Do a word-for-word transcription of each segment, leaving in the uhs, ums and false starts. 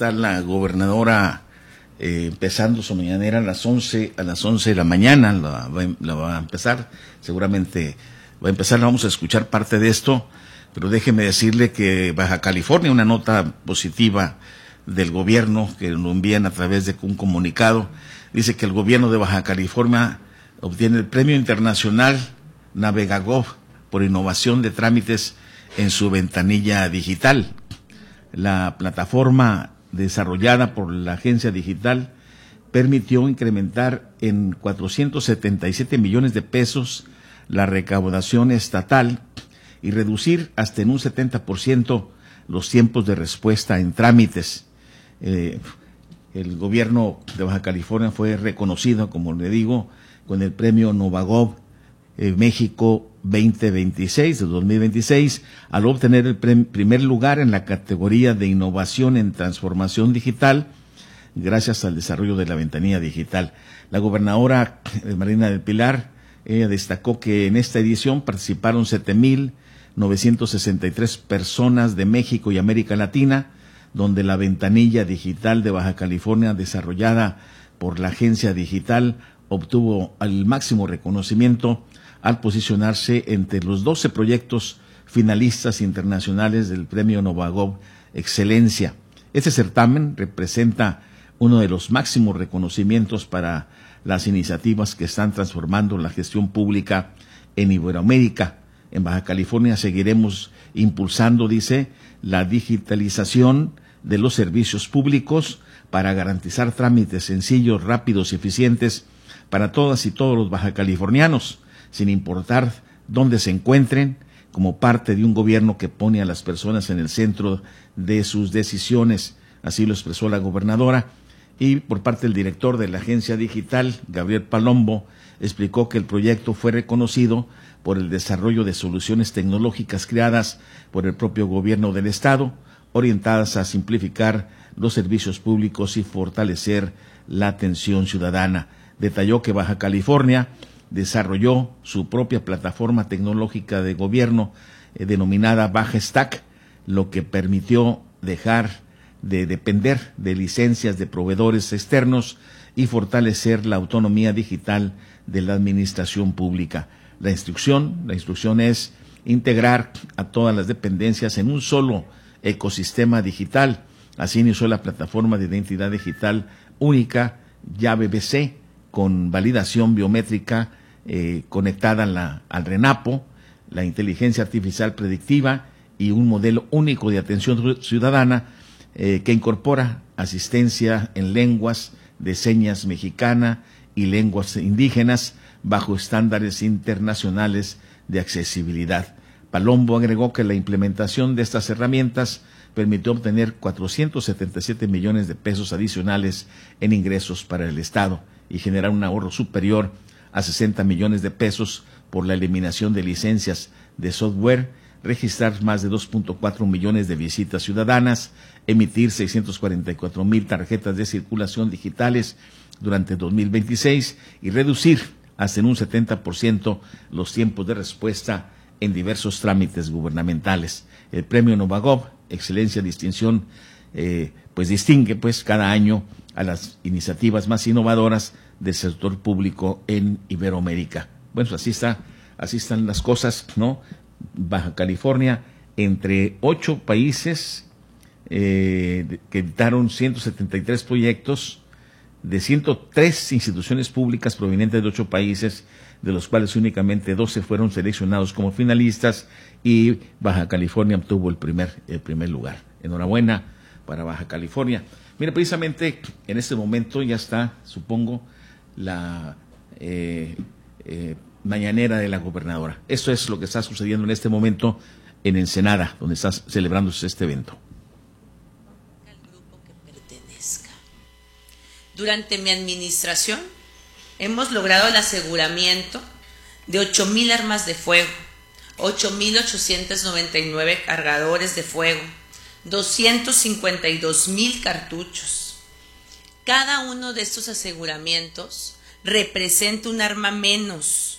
está la gobernadora eh, empezando su mañanera a las once, a las once de la mañana, la, la va a empezar, seguramente va a empezar, vamos a escuchar parte de esto, pero déjeme decirle que Baja California, una nota positiva del gobierno que lo envían a través de un comunicado, dice que el gobierno de Baja California obtiene el Premio Internacional Navegagov por innovación de trámites en su ventanilla digital. La plataforma desarrollada por la agencia digital permitió incrementar en cuatrocientos setenta y siete millones de pesos la recaudación estatal y reducir hasta en un setenta por ciento los tiempos de respuesta en trámites. Eh, el gobierno de Baja California fue reconocido, como le digo, con el premio Novagov eh, México veinte veintiséis de dos mil veintiséis, al obtener el primer lugar en la categoría de innovación en transformación digital, gracias al desarrollo de la ventanilla digital. La gobernadora Marina del Pilar ella destacó que en esta edición participaron siete mil novecientas sesenta y tres personas de México y América Latina, donde la ventanilla digital de Baja California, desarrollada por la agencia digital, obtuvo el máximo reconocimiento al posicionarse entre los doce proyectos finalistas internacionales del Premio Novagov Excelencia. Este certamen representa uno de los máximos reconocimientos para las iniciativas que están transformando la gestión pública en Iberoamérica. En Baja California seguiremos impulsando, dice, la digitalización de los servicios públicos para garantizar trámites sencillos, rápidos y eficientes para todas y todos los bajacalifornianos, sin importar dónde se encuentren, como parte de un gobierno que pone a las personas en el centro de sus decisiones. Así lo expresó la gobernadora. Y por parte del director de la agencia digital, Gabriel Palombo, explicó que el proyecto fue reconocido por el desarrollo de soluciones tecnológicas creadas por el propio gobierno del estado, orientadas a simplificar los servicios públicos y fortalecer la atención ciudadana. Detalló que Baja California desarrolló su propia plataforma tecnológica de gobierno eh, denominada Baja Stack, lo que permitió dejar de depender de licencias de proveedores externos y fortalecer la autonomía digital de la administración pública. La instrucción, la instrucción es integrar a todas las dependencias en un solo ecosistema digital. Así inició la plataforma de identidad digital única Llave B C, con validación biométrica eh, conectada a la, al RENAPO, la inteligencia artificial predictiva y un modelo único de atención ciudadana eh, que incorpora asistencia en lenguas de señas mexicana y lenguas indígenas bajo estándares internacionales de accesibilidad. Palombo agregó que la implementación de estas herramientas permitió obtener cuatrocientos setenta y siete millones de pesos adicionales en ingresos para el Estado y generar un ahorro superior a sesenta millones de pesos por la eliminación de licencias de software, registrar más de dos punto cuatro millones de visitas ciudadanas, emitir seiscientas cuarenta y cuatro mil tarjetas de circulación digitales durante dos mil veintiséis y reducir hasta en un setenta por ciento los tiempos de respuesta en diversos trámites gubernamentales. El premio Novagov, excelencia, distinción, eh, pues distingue pues cada año a las iniciativas más innovadoras del sector público en Iberoamérica. Bueno, así está, así están las cosas, ¿no? Baja California, entre ocho países eh, que editaron ciento setenta y tres proyectos de ciento tres instituciones públicas provenientes de ocho países, de los cuales únicamente doce fueron seleccionados como finalistas y Baja California obtuvo el primer, el primer lugar. Enhorabuena para Baja California. Mira, precisamente en este momento ya está, supongo, la eh, eh, mañanera de la gobernadora. Esto es lo que está sucediendo en este momento en Ensenada, donde está celebrándose este evento. Al grupo que pertenezca. Durante mi administración hemos logrado el aseguramiento de ocho mil armas de fuego, ocho mil ochocientos noventa y nueve cargadores de fuego, doscientos cincuenta y dos mil cartuchos. Cada uno de estos aseguramientos representa un arma menos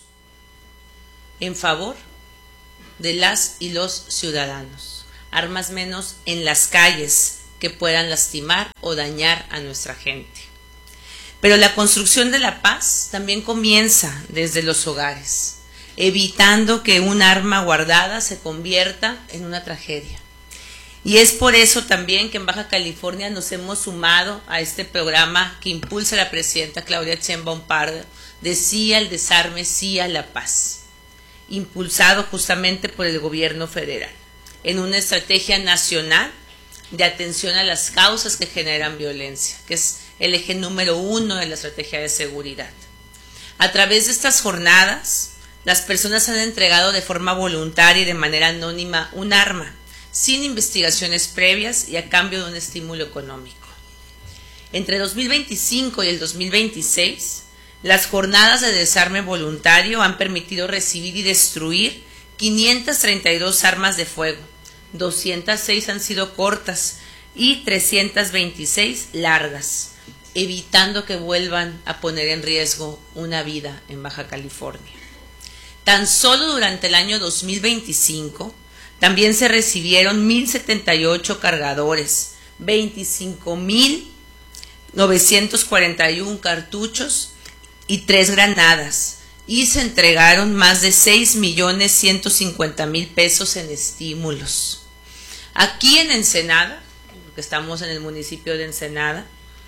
en favor de las y los ciudadanos, armas menos en las calles que puedan lastimar o dañar a nuestra gente. Pero la construcción de la paz también comienza desde los hogares, evitando que un arma guardada se convierta en una tragedia. Y es por eso también que en Baja California nos hemos sumado a este programa que impulsa la presidenta Claudia Sheinbaum Pardo, de sí al desarme, sí a la paz, impulsado justamente por el gobierno federal, en una estrategia nacional de atención a las causas que generan violencia, que es el eje número uno de la estrategia de seguridad. A través de estas jornadas, las personas han entregado de forma voluntaria y de manera anónima un arma, sin investigaciones previas y a cambio de un estímulo económico. Entre dos mil veinticinco y el dos mil veintiséis, las jornadas de desarme voluntario han permitido recibir y destruir quinientas treinta y dos armas de fuego, doscientas seis han sido cortas y trescientas veintiséis largas, evitando que vuelvan a poner en riesgo una vida en Baja California. Tan solo durante el año dos mil veinticinco, también se recibieron mil setenta y ocho cargadores, veinticinco mil novecientos cuarenta y uno cartuchos y tres granadas, y se entregaron más de seis millones ciento cincuenta mil pesos en estímulos. Aquí en Ensenada, porque estamos en el municipio de Ensenada,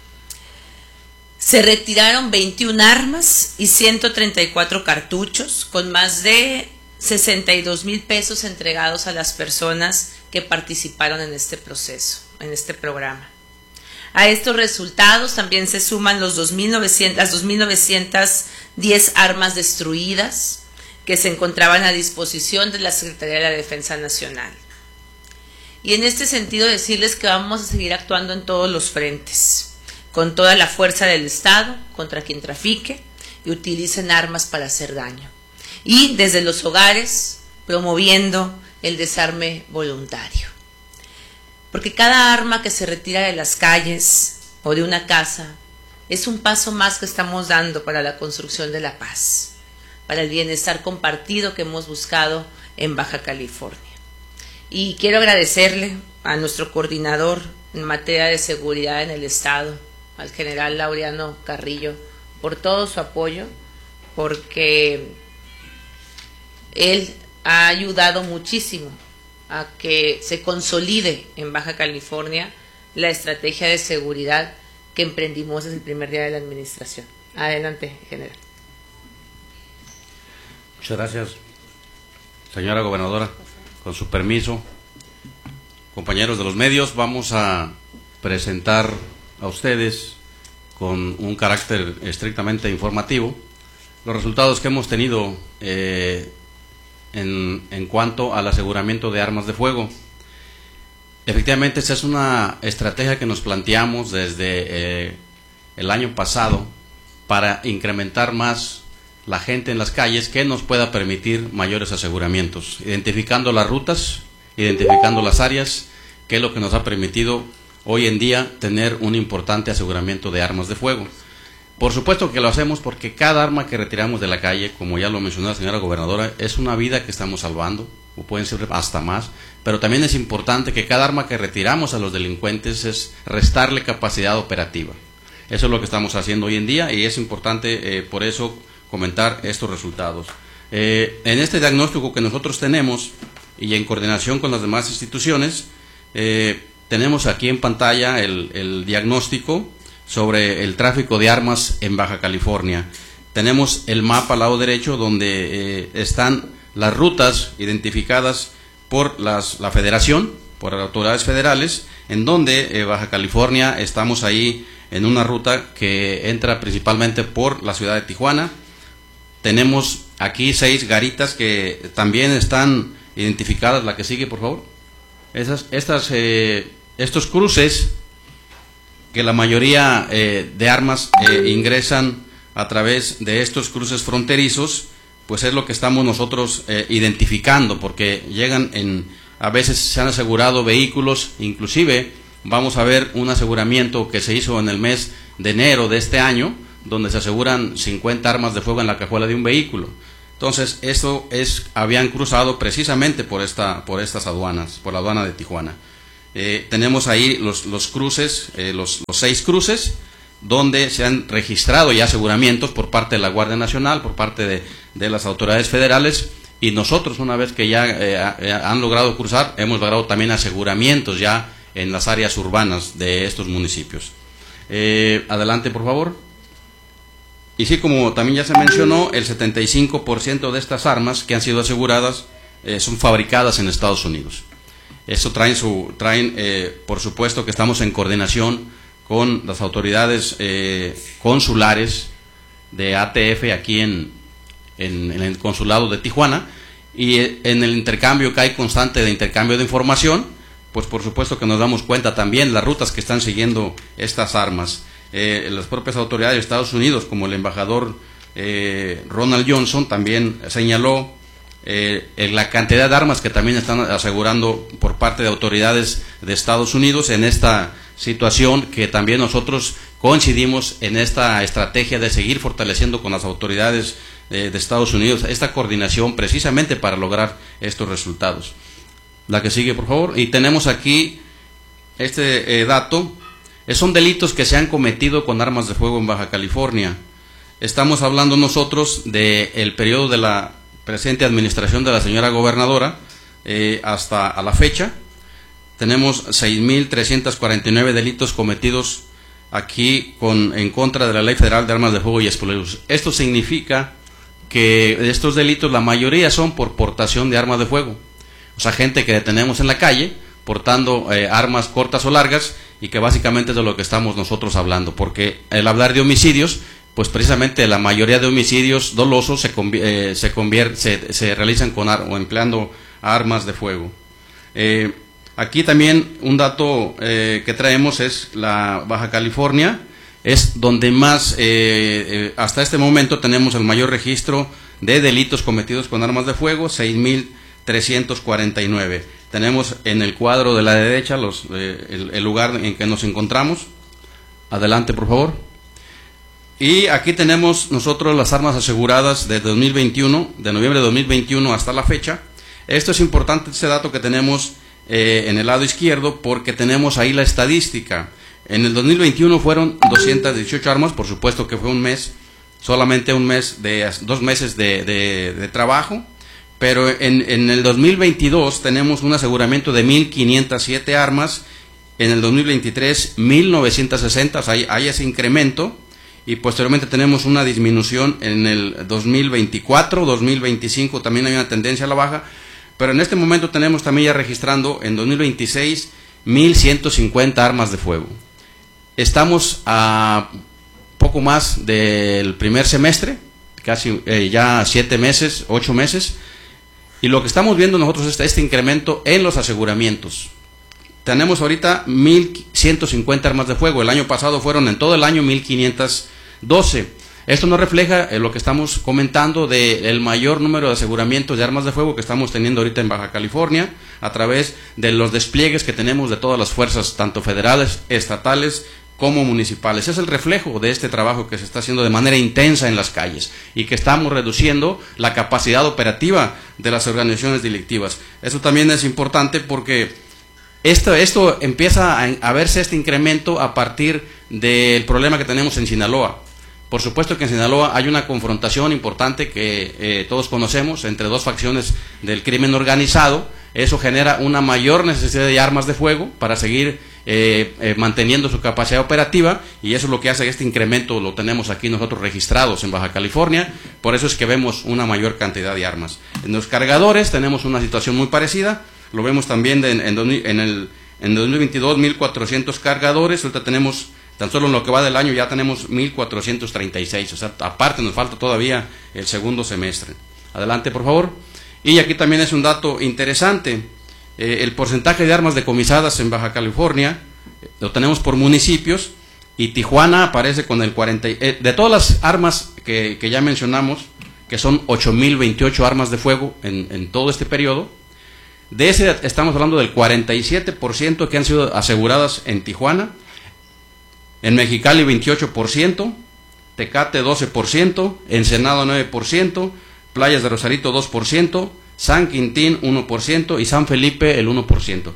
se retiraron veintiuna armas y ciento treinta y cuatro cartuchos, con más de sesenta y dos mil pesos entregados a las personas que participaron en este proceso, en este programa. A estos resultados también se suman los dos mil novecientos, las dos mil novecientas diez armas destruidas que se encontraban a disposición de la Secretaría de la Defensa Nacional. Y en este sentido decirles que vamos a seguir actuando en todos los frentes, con toda la fuerza del Estado contra quien trafique y utilicen armas para hacer daño. Y desde los hogares promoviendo el desarme voluntario. Porque cada arma que se retira de las calles o de una casa es un paso más que estamos dando para la construcción de la paz, para el bienestar compartido que hemos buscado en Baja California. Y quiero agradecerle a nuestro coordinador en materia de seguridad en el Estado, al general Laureano Carrillo, por todo su apoyo, porque él ha ayudado muchísimo a que se consolide en Baja California la estrategia de seguridad que emprendimos desde el primer día de la administración. Adelante, general. Muchas gracias, señora gobernadora. Con su permiso, compañeros de los medios, vamos a presentar a ustedes con un carácter estrictamente informativo los resultados que hemos tenido eh, En, en cuanto al aseguramiento de armas de fuego. Efectivamente, esta es una estrategia que nos planteamos desde eh, el año pasado para incrementar más la gente en las calles que nos pueda permitir mayores aseguramientos, identificando las rutas, identificando las áreas, que es lo que nos ha permitido hoy en día tener un importante aseguramiento de armas de fuego. Por supuesto que lo hacemos porque cada arma que retiramos de la calle, como ya lo mencionó la señora gobernadora, es una vida que estamos salvando, o pueden ser hasta más, pero también es importante que cada arma que retiramos a los delincuentes es restarle capacidad operativa. Eso es lo que estamos haciendo hoy en día y es importante eh, por eso comentar estos resultados. Eh, en este diagnóstico que nosotros tenemos y en coordinación con las demás instituciones, eh, tenemos aquí en pantalla el, el diagnóstico sobre el tráfico de armas en Baja California. Tenemos el mapa al lado derecho donde eh, están las rutas identificadas por las, la federación, por las autoridades federales, en donde eh, Baja California estamos ahí en una ruta que entra principalmente por la ciudad de Tijuana. Tenemos aquí seis garitas que también están identificadas. La que sigue, por favor. Esas, estas, eh, estos cruces que la mayoría eh, de armas eh, ingresan a través de estos cruces fronterizos, pues es lo que estamos nosotros eh, identificando, porque llegan en, a veces se han asegurado vehículos, inclusive vamos a ver un aseguramiento que se hizo en el mes de enero de este año, donde se aseguran cincuenta armas de fuego en la cajuela de un vehículo. Entonces, esto es, habían cruzado precisamente por esta, por estas aduanas, por la aduana de Tijuana. Eh, tenemos ahí los, los cruces, eh, los, los seis cruces, donde se han registrado ya aseguramientos por parte de la Guardia Nacional, por parte de, de las autoridades federales, y nosotros, una vez que ya eh, han logrado cruzar, hemos logrado también aseguramientos ya en las áreas urbanas de estos municipios. Eh, adelante, por favor. Y sí, como también ya se mencionó, el setenta y cinco por ciento de estas armas que han sido aseguradas eh, son fabricadas en Estados Unidos. Eso traen, su, traen eh, por supuesto que estamos en coordinación con las autoridades eh, consulares de A T F aquí en, en, en el consulado de Tijuana, y en el intercambio que hay constante de intercambio de información, pues por supuesto que nos damos cuenta también las rutas que están siguiendo estas armas. Eh, las propias autoridades de Estados Unidos, como el embajador eh, Ronald Johnson, también señaló eh, la cantidad de armas que también están asegurando por parte de autoridades de Estados Unidos en esta situación, que también nosotros coincidimos en esta estrategia de seguir fortaleciendo con las autoridades eh, de Estados Unidos esta coordinación precisamente para lograr estos resultados. La que sigue, por favor. Y tenemos aquí este eh, dato. Son delitos que se han cometido con armas de fuego en Baja California. Estamos hablando nosotros del periodo de la presente administración de la señora gobernadora eh, hasta a la fecha. Tenemos seis mil trescientos cuarenta y nueve delitos cometidos aquí con, en contra de la Ley Federal de Armas de Fuego y Explosivos. Esto significa que de estos delitos la mayoría son por portación de armas de fuego. O sea, gente que detenemos en la calle portando eh, armas cortas o largas, y que básicamente es de lo que estamos nosotros hablando, porque el hablar de homicidios, pues precisamente la mayoría de homicidios dolosos se, eh, se, convier se, se realizan con ar o empleando armas de fuego. Eh, aquí también un dato eh, que traemos es la Baja California, es donde más, eh, eh, hasta este momento tenemos el mayor registro de delitos cometidos con armas de fuego, seis mil trescientos cuarenta y nueve. Tenemos en el cuadro de la derecha los, eh, el, el lugar en que nos encontramos. Adelante, por favor. Y aquí tenemos nosotros las armas aseguradas de dos mil veintiuno, de noviembre de dos mil veintiuno hasta la fecha. Esto es importante, ese dato que tenemos eh, en el lado izquierdo, porque tenemos ahí la estadística. En el dos mil veintiuno fueron doscientas dieciocho armas, por supuesto que fue un mes, solamente un mes, de dos meses de, de, de trabajo. Pero en, en el dos mil veintidós tenemos un aseguramiento de mil quinientas siete armas, en el dos mil veintitrés mil novecientas sesenta, o sea, hay, hay ese incremento, y posteriormente tenemos una disminución en el dos mil veinticuatro, dos mil veinticinco también hay una tendencia a la baja, pero en este momento tenemos también ya registrando en dos mil veintiséis mil ciento cincuenta armas de fuego. Estamos a poco más del primer semestre, casi eh, ya siete meses, ocho meses. Y lo que estamos viendo nosotros es este incremento en los aseguramientos. Tenemos ahorita mil ciento cincuenta armas de fuego. El año pasado fueron en todo el año mil quinientas doce. Esto nos refleja eh, lo que estamos comentando del mayor número de aseguramientos de armas de fuego que estamos teniendo ahorita en Baja California, a través de los despliegues que tenemos de todas las fuerzas, tanto federales, estatales, como municipales. Es el reflejo de este trabajo que se está haciendo de manera intensa en las calles, y que estamos reduciendo la capacidad operativa de las organizaciones delictivas. Eso también es importante, porque esto, esto empieza a, a verse este incremento a partir del problema que tenemos en Sinaloa. Por supuesto que en Sinaloa hay una confrontación importante que eh, todos conocemos entre dos facciones del crimen organizado. Eso genera una mayor necesidad de armas de fuego para seguir eh, eh, manteniendo su capacidad operativa, y eso es lo que hace este incremento. Lo tenemos aquí nosotros registrados en Baja California, por eso es que vemos una mayor cantidad de armas. En los cargadores tenemos una situación muy parecida, lo vemos también de, en, en, en, el, en dos mil veintidós mil cuatrocientos cargadores, ahorita tenemos, tan solo en lo que va del año ya tenemos mil cuatrocientos treinta y seis, o sea, aparte nos falta todavía el segundo semestre. Adelante, por favor. Y aquí también es un dato interesante, eh, el porcentaje de armas decomisadas en Baja California, eh, lo tenemos por municipios, y Tijuana aparece con el cuarenta, eh, de todas las armas que, que ya mencionamos, que son ocho mil veintiocho armas de fuego en, en todo este periodo, de ese estamos hablando del cuarenta y siete por ciento que han sido aseguradas en Tijuana, en Mexicali veintiocho por ciento, Tecate doce por ciento, Ensenada nueve por ciento, Playas de Rosarito dos por ciento, San Quintín uno por ciento y San Felipe el uno por ciento.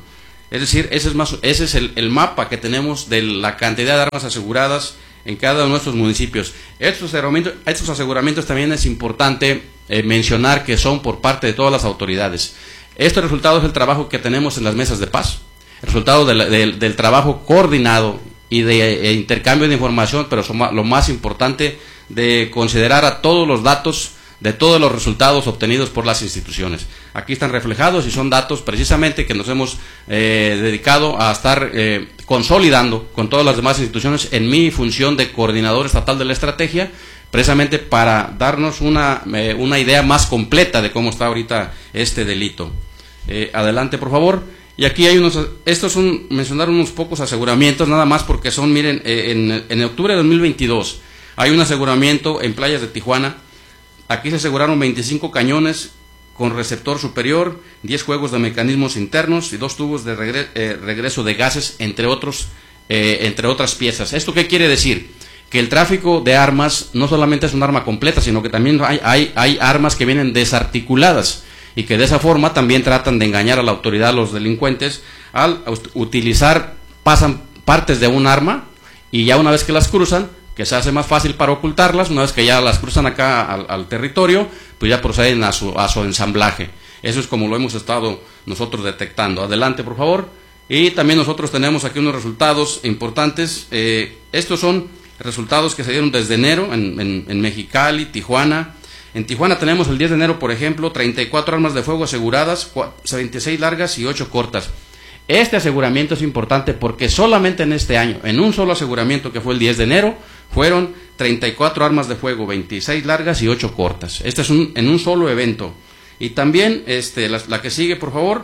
Es decir, ese es, más, ese es el, el mapa que tenemos de la cantidad de armas aseguradas en cada uno de nuestros municipios. Estos aseguramientos, estos aseguramientos también es importante eh, mencionar que son por parte de todas las autoridades. Este resultado es el trabajo que tenemos en las mesas de paz, el resultado de la, de, del trabajo coordinado y de eh, intercambio de información, pero son, lo más importante, de considerar a todos los datos de todos los resultados obtenidos por las instituciones. Aquí están reflejados y son datos precisamente que nos hemos eh, dedicado a estar eh, consolidando con todas las demás instituciones en mi función de coordinador estatal de la estrategia, precisamente para darnos una, eh, una idea más completa de cómo está ahorita este delito. Eh, adelante, por favor. Y aquí hay unos, estos son, mencionar unos pocos aseguramientos, nada más porque son, miren, eh, en, en octubre de dos mil veintidós hay un aseguramiento en playas de Tijuana. Aquí se aseguraron veinticinco cañones con receptor superior, diez juegos de mecanismos internos y dos tubos de regre eh, regreso de gases, entre otros, eh, entre otras piezas. ¿Esto qué quiere decir? Que el tráfico de armas no solamente es un arma completa, sino que también hay, hay, hay armas que vienen desarticuladas y que de esa forma también tratan de engañar a la autoridad, a los delincuentes, al utilizar, pasan partes de un arma y ya una vez que las cruzan, que se hace más fácil para ocultarlas, una vez que ya las cruzan acá al, al territorio, pues ya proceden a su, a su ensamblaje. Eso es como lo hemos estado nosotros detectando. Adelante, por favor. Y también nosotros tenemos aquí unos resultados importantes. Eh, estos son resultados que se dieron desde enero en, en, en Mexicali, Tijuana. En Tijuana tenemos el diez de enero, por ejemplo, treinta y cuatro armas de fuego aseguradas, veintiséis largas y ocho cortas. Este aseguramiento es importante porque solamente en este año, en un solo aseguramiento que fue el diez de enero, fueron treinta y cuatro armas de fuego, veintiséis largas y ocho cortas. Este es un, en un solo evento. Y también este, la, la que sigue, por favor,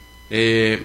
eh,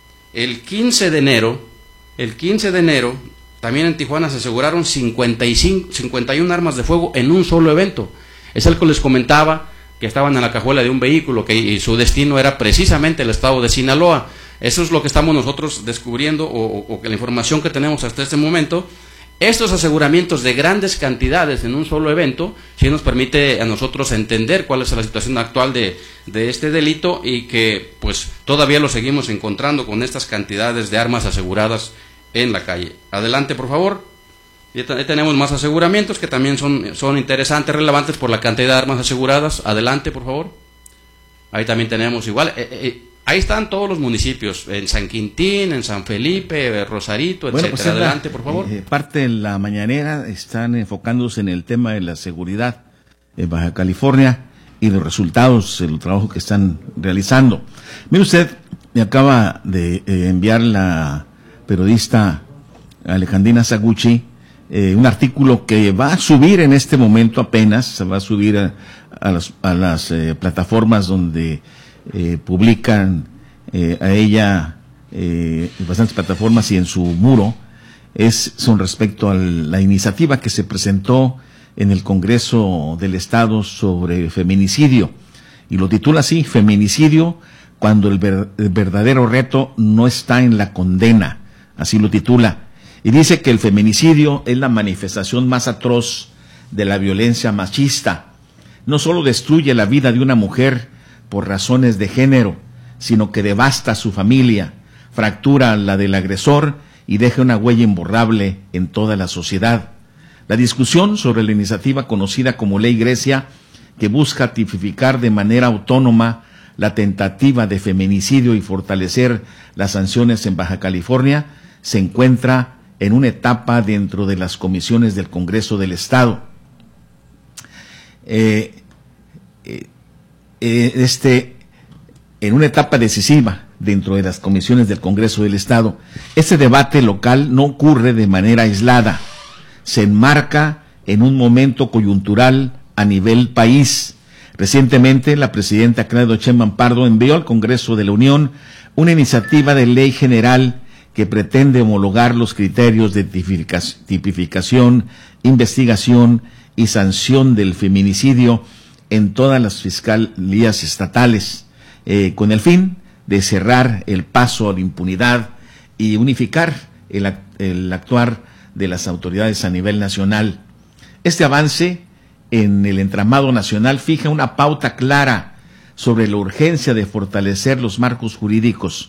el quince de enero, el quince de enero, también en Tijuana se aseguraron cincuenta y cinco, cincuenta y una armas de fuego en un solo evento. Es el que les comentaba, que estaban en la cajuela de un vehículo que y su destino era precisamente el estado de Sinaloa. Eso es lo que estamos nosotros descubriendo, o, o, o la información que tenemos hasta este momento. Estos aseguramientos de grandes cantidades en un solo evento sí nos permite a nosotros entender cuál es la situación actual de, de este delito y que pues todavía lo seguimos encontrando con estas cantidades de armas aseguradas en la calle. Adelante, por favor. Y ahí tenemos más aseguramientos que también son, son interesantes, relevantes por la cantidad de armas aseguradas. Adelante, por favor. Ahí también tenemos igual. Eh, eh, Ahí están todos los municipios, en San Quintín, en San Felipe, Rosarito, etcétera. Bueno, pues adelante, la, por favor. Eh, parte de la mañanera están enfocándose en el tema de la seguridad en Baja California y los resultados del trabajo que están realizando. Mire usted, me acaba de eh, enviar la periodista Alejandrina Saguchi eh, un artículo que va a subir en este momento apenas, se va a subir a, a las, a las eh, plataformas donde Eh, publican eh, a ella eh, en bastantes plataformas y en su muro, es son respecto a la iniciativa que se presentó en el Congreso del Estado sobre feminicidio, y lo titula así: feminicidio cuando el, ver, el verdadero reto no está en la condena, así lo titula, y dice que el feminicidio es la manifestación más atroz de la violencia machista. No solo destruye la vida de una mujer por razones de género, sino que devasta a su familia, fractura la del agresor y deja una huella imborrable en toda la sociedad. La discusión sobre la iniciativa conocida como Ley Grecia, que busca tipificar de manera autónoma la tentativa de feminicidio y fortalecer las sanciones en Baja California, se encuentra en una etapa dentro de las comisiones del Congreso del Estado. Eh, eh, Este, en una etapa decisiva dentro de las comisiones del Congreso del Estado. Este debate local no ocurre de manera aislada, se enmarca en un momento coyuntural a nivel país. Recientemente, la presidenta Claudia Sheinbaum Pardo envió al Congreso de la Unión una iniciativa de ley general que pretende homologar los criterios de tipificación, investigación y sanción del feminicidio en todas las fiscalías estatales, eh, con el fin de cerrar el paso a la impunidad y unificar el, el actuar de las autoridades a nivel nacional. Este avance en el entramado nacional fija una pauta clara sobre la urgencia de fortalecer los marcos jurídicos,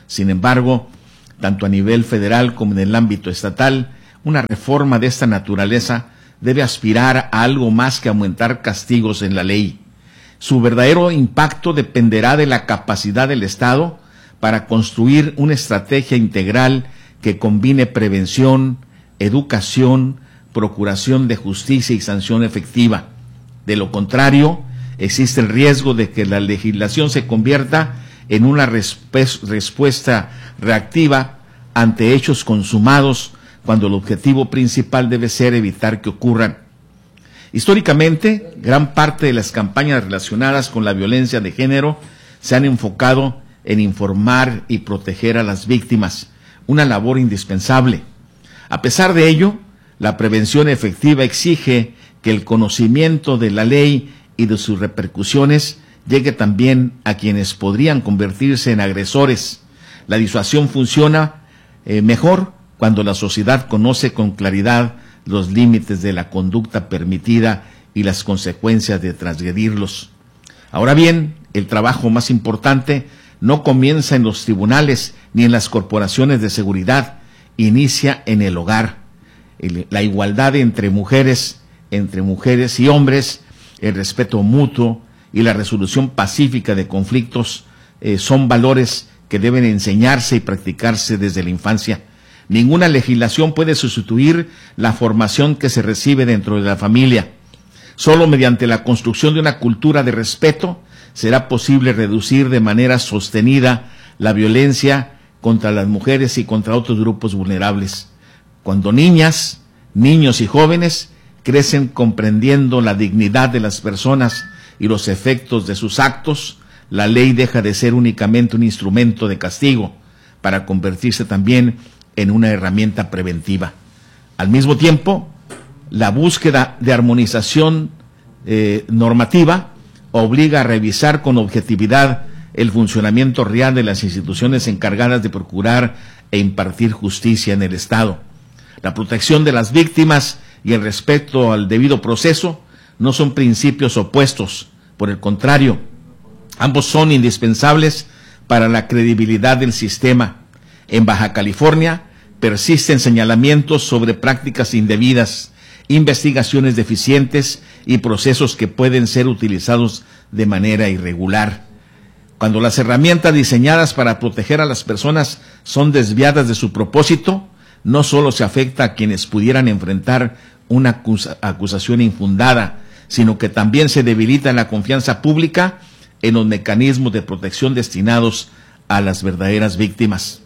Sin embargo, tanto a nivel federal como en el ámbito estatal, una reforma de esta naturaleza debe aspirar a algo más que aumentar castigos en la ley. Su verdadero impacto dependerá de la capacidad del Estado para construir una estrategia integral que combine prevención, educación, procuración de justicia y sanción efectiva. De lo contrario, existe el riesgo de que la legislación se convierta en una resp- respuesta reactiva ante hechos consumados, cuando el objetivo principal debe ser evitar que ocurran. Históricamente, gran parte de las campañas relacionadas con la violencia de género se han enfocado en informar y proteger a las víctimas, una labor indispensable. A pesar de ello, la prevención efectiva exige que el conocimiento de la ley y de sus repercusiones llegue también a quienes podrían convertirse en agresores. La disuasión funciona eh, mejor cuando la sociedad conoce con claridad los límites de la conducta permitida y las consecuencias de transgredirlos. Ahora bien, el trabajo más importante no comienza en los tribunales ni en las corporaciones de seguridad, inicia en el hogar. El, la igualdad entre mujeres, entre mujeres y hombres, el respeto mutuo y la resolución pacífica de conflictos eh, son valores que deben enseñarse y practicarse desde la infancia. Ninguna legislación puede sustituir la formación que se recibe dentro de la familia. Solo mediante la construcción de una cultura de respeto será posible reducir de manera sostenida la violencia contra las mujeres y contra otros grupos vulnerables. Cuando niñas, niños y jóvenes crecen comprendiendo la dignidad de las personas y los efectos de sus actos, la ley deja de ser únicamente un instrumento de castigo para convertirse también en una herramienta preventiva. Al mismo tiempo, la búsqueda de armonización eh, normativa obliga a revisar con objetividad el funcionamiento real de las instituciones encargadas de procurar e impartir justicia en el Estado. La protección de las víctimas y el respeto al debido proceso no son principios opuestos, por el contrario, ambos son indispensables para la credibilidad del sistema. En Baja California persisten señalamientos sobre prácticas indebidas, investigaciones deficientes y procesos que pueden ser utilizados de manera irregular. Cuando las herramientas diseñadas para proteger a las personas son desviadas de su propósito, no solo se afecta a quienes pudieran enfrentar una acusa- acusación infundada, sino que también se debilita la confianza pública en los mecanismos de protección destinados a las verdaderas víctimas.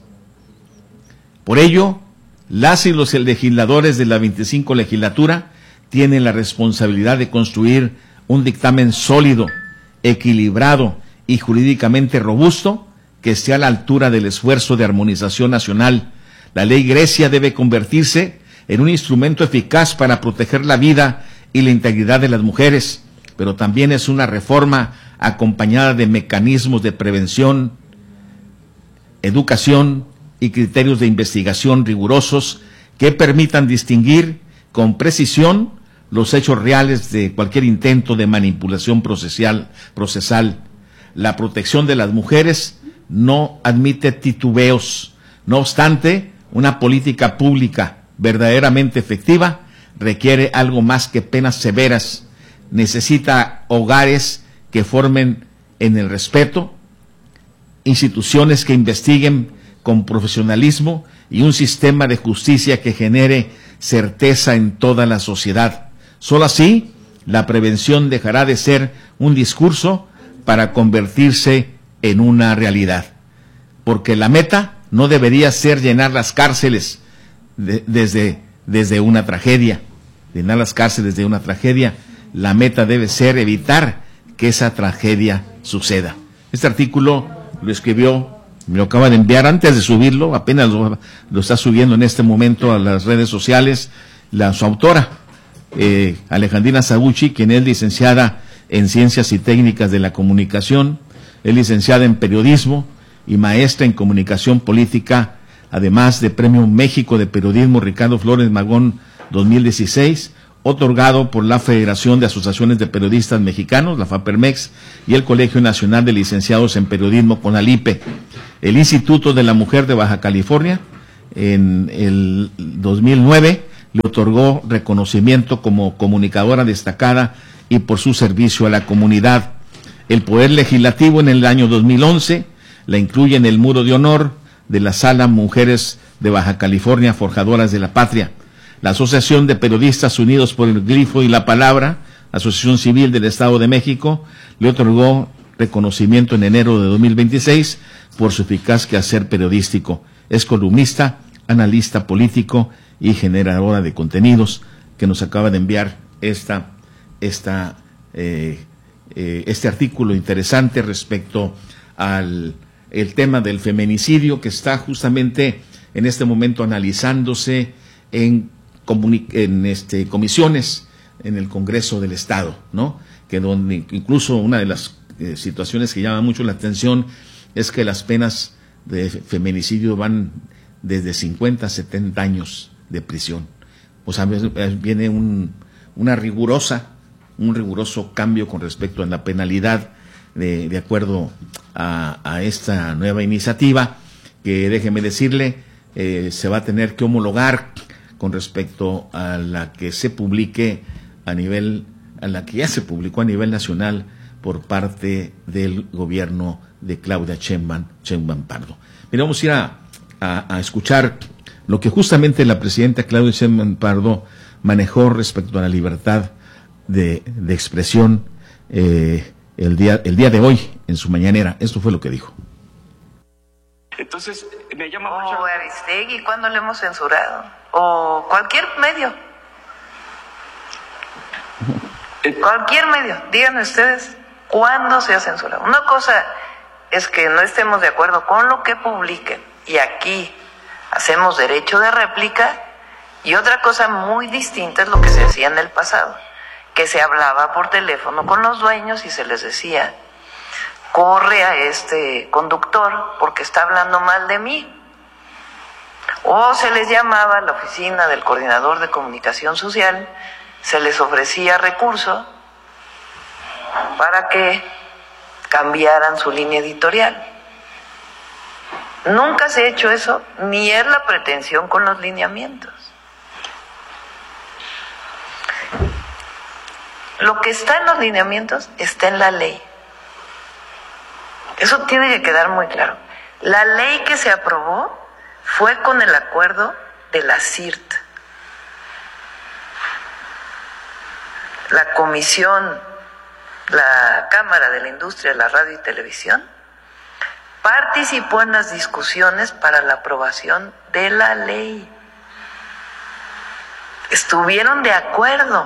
Por ello, las y los legisladores de la veinticinco legislatura tienen la responsabilidad de construir un dictamen sólido, equilibrado y jurídicamente robusto que esté a la altura del esfuerzo de armonización nacional. La ley Grecia debe convertirse en un instrumento eficaz para proteger la vida y la integridad de las mujeres, pero también es una reforma acompañada de mecanismos de prevención, educación y criterios de investigación rigurosos que permitan distinguir con precisión los hechos reales de cualquier intento de manipulación procesal. procesal. La protección de las mujeres no admite titubeos. No obstante, una política pública verdaderamente efectiva requiere algo más que penas severas. Necesita hogares que formen en el respeto, instituciones que investiguen con profesionalismo y un sistema de justicia que genere certeza en toda la sociedad. Solo así, la prevención dejará de ser un discurso para convertirse en una realidad. Porque la meta no debería ser llenar las cárceles de, desde, desde una tragedia. Llenar las cárceles de una tragedia. La meta debe ser evitar que esa tragedia suceda. Este artículo lo escribió, me lo acaba de enviar antes de subirlo, apenas lo, lo está subiendo en este momento a las redes sociales, la, su autora, eh, Alejandrina Saguchi, quien es licenciada en Ciencias y Técnicas de la Comunicación, es licenciada en Periodismo y maestra en Comunicación Política, además de Premio México de Periodismo Ricardo Flores Magón dos mil dieciséis, otorgado por la Federación de Asociaciones de Periodistas Mexicanos, la FAPERMEX, y el Colegio Nacional de Licenciados en Periodismo, CONALIPE. El Instituto de la Mujer de Baja California, en el dos mil nueve, le otorgó reconocimiento como comunicadora destacada y por su servicio a la comunidad. El Poder Legislativo en el año dos mil once la incluye en el muro de honor de la Sala Mujeres de Baja California, Forjadoras de la Patria. La Asociación de Periodistas Unidos por el Glifo y la Palabra, Asociación Civil del Estado de México, le otorgó reconocimiento en enero de dos mil veintiséis por su eficaz quehacer periodístico. Es columnista, analista político y generadora de contenidos, que nos acaba de enviar esta, esta, eh, eh, este artículo interesante respecto al el tema del feminicidio, que está justamente en este momento analizándose en, en este, comisiones en el Congreso del Estado, ¿no? Que donde incluso una de las eh, situaciones que llama mucho la atención es que las penas de feminicidio van desde cincuenta a setenta años de prisión. O sea, viene un, una rigurosa, un riguroso cambio con respecto a la penalidad de, de acuerdo a, a esta nueva iniciativa, que déjeme decirle, eh, se va a tener que homologar con respecto a la que se publique a nivel, a la que ya se publicó a nivel nacional por parte del gobierno de Claudia Sheinbaum, Sheinbaum Pardo. Mira, vamos a ir a, a, a escuchar lo que justamente la presidenta Claudia Sheinbaum Pardo manejó respecto a la libertad de, de expresión eh, el día, el día de hoy en su mañanera. Esto fue lo que dijo. Entonces, me llama o mucho... Aristegui, ¿cuándo le hemos censurado? O cualquier medio. Cualquier medio. Díganme ustedes, ¿cuándo se ha censurado? Una cosa es que no estemos de acuerdo con lo que publiquen, y aquí hacemos derecho de réplica, y otra cosa muy distinta es lo que se hacía en el pasado, que se hablaba por teléfono con los dueños y se les decía: corre a este conductor porque está hablando mal de mí. O se les llamaba a la oficina del coordinador de comunicación social, se les ofrecía recurso para que cambiaran su línea editorial. Nunca se ha hecho eso, ni es la pretensión con los lineamientos. Lo que está en los lineamientos está en la ley. Eso tiene que quedar muy claro. La ley que se aprobó fue con el acuerdo de la C I R T. La Comisión, la Cámara de la Industria de la Radio y Televisión, participó en las discusiones para la aprobación de la ley. Estuvieron de acuerdo.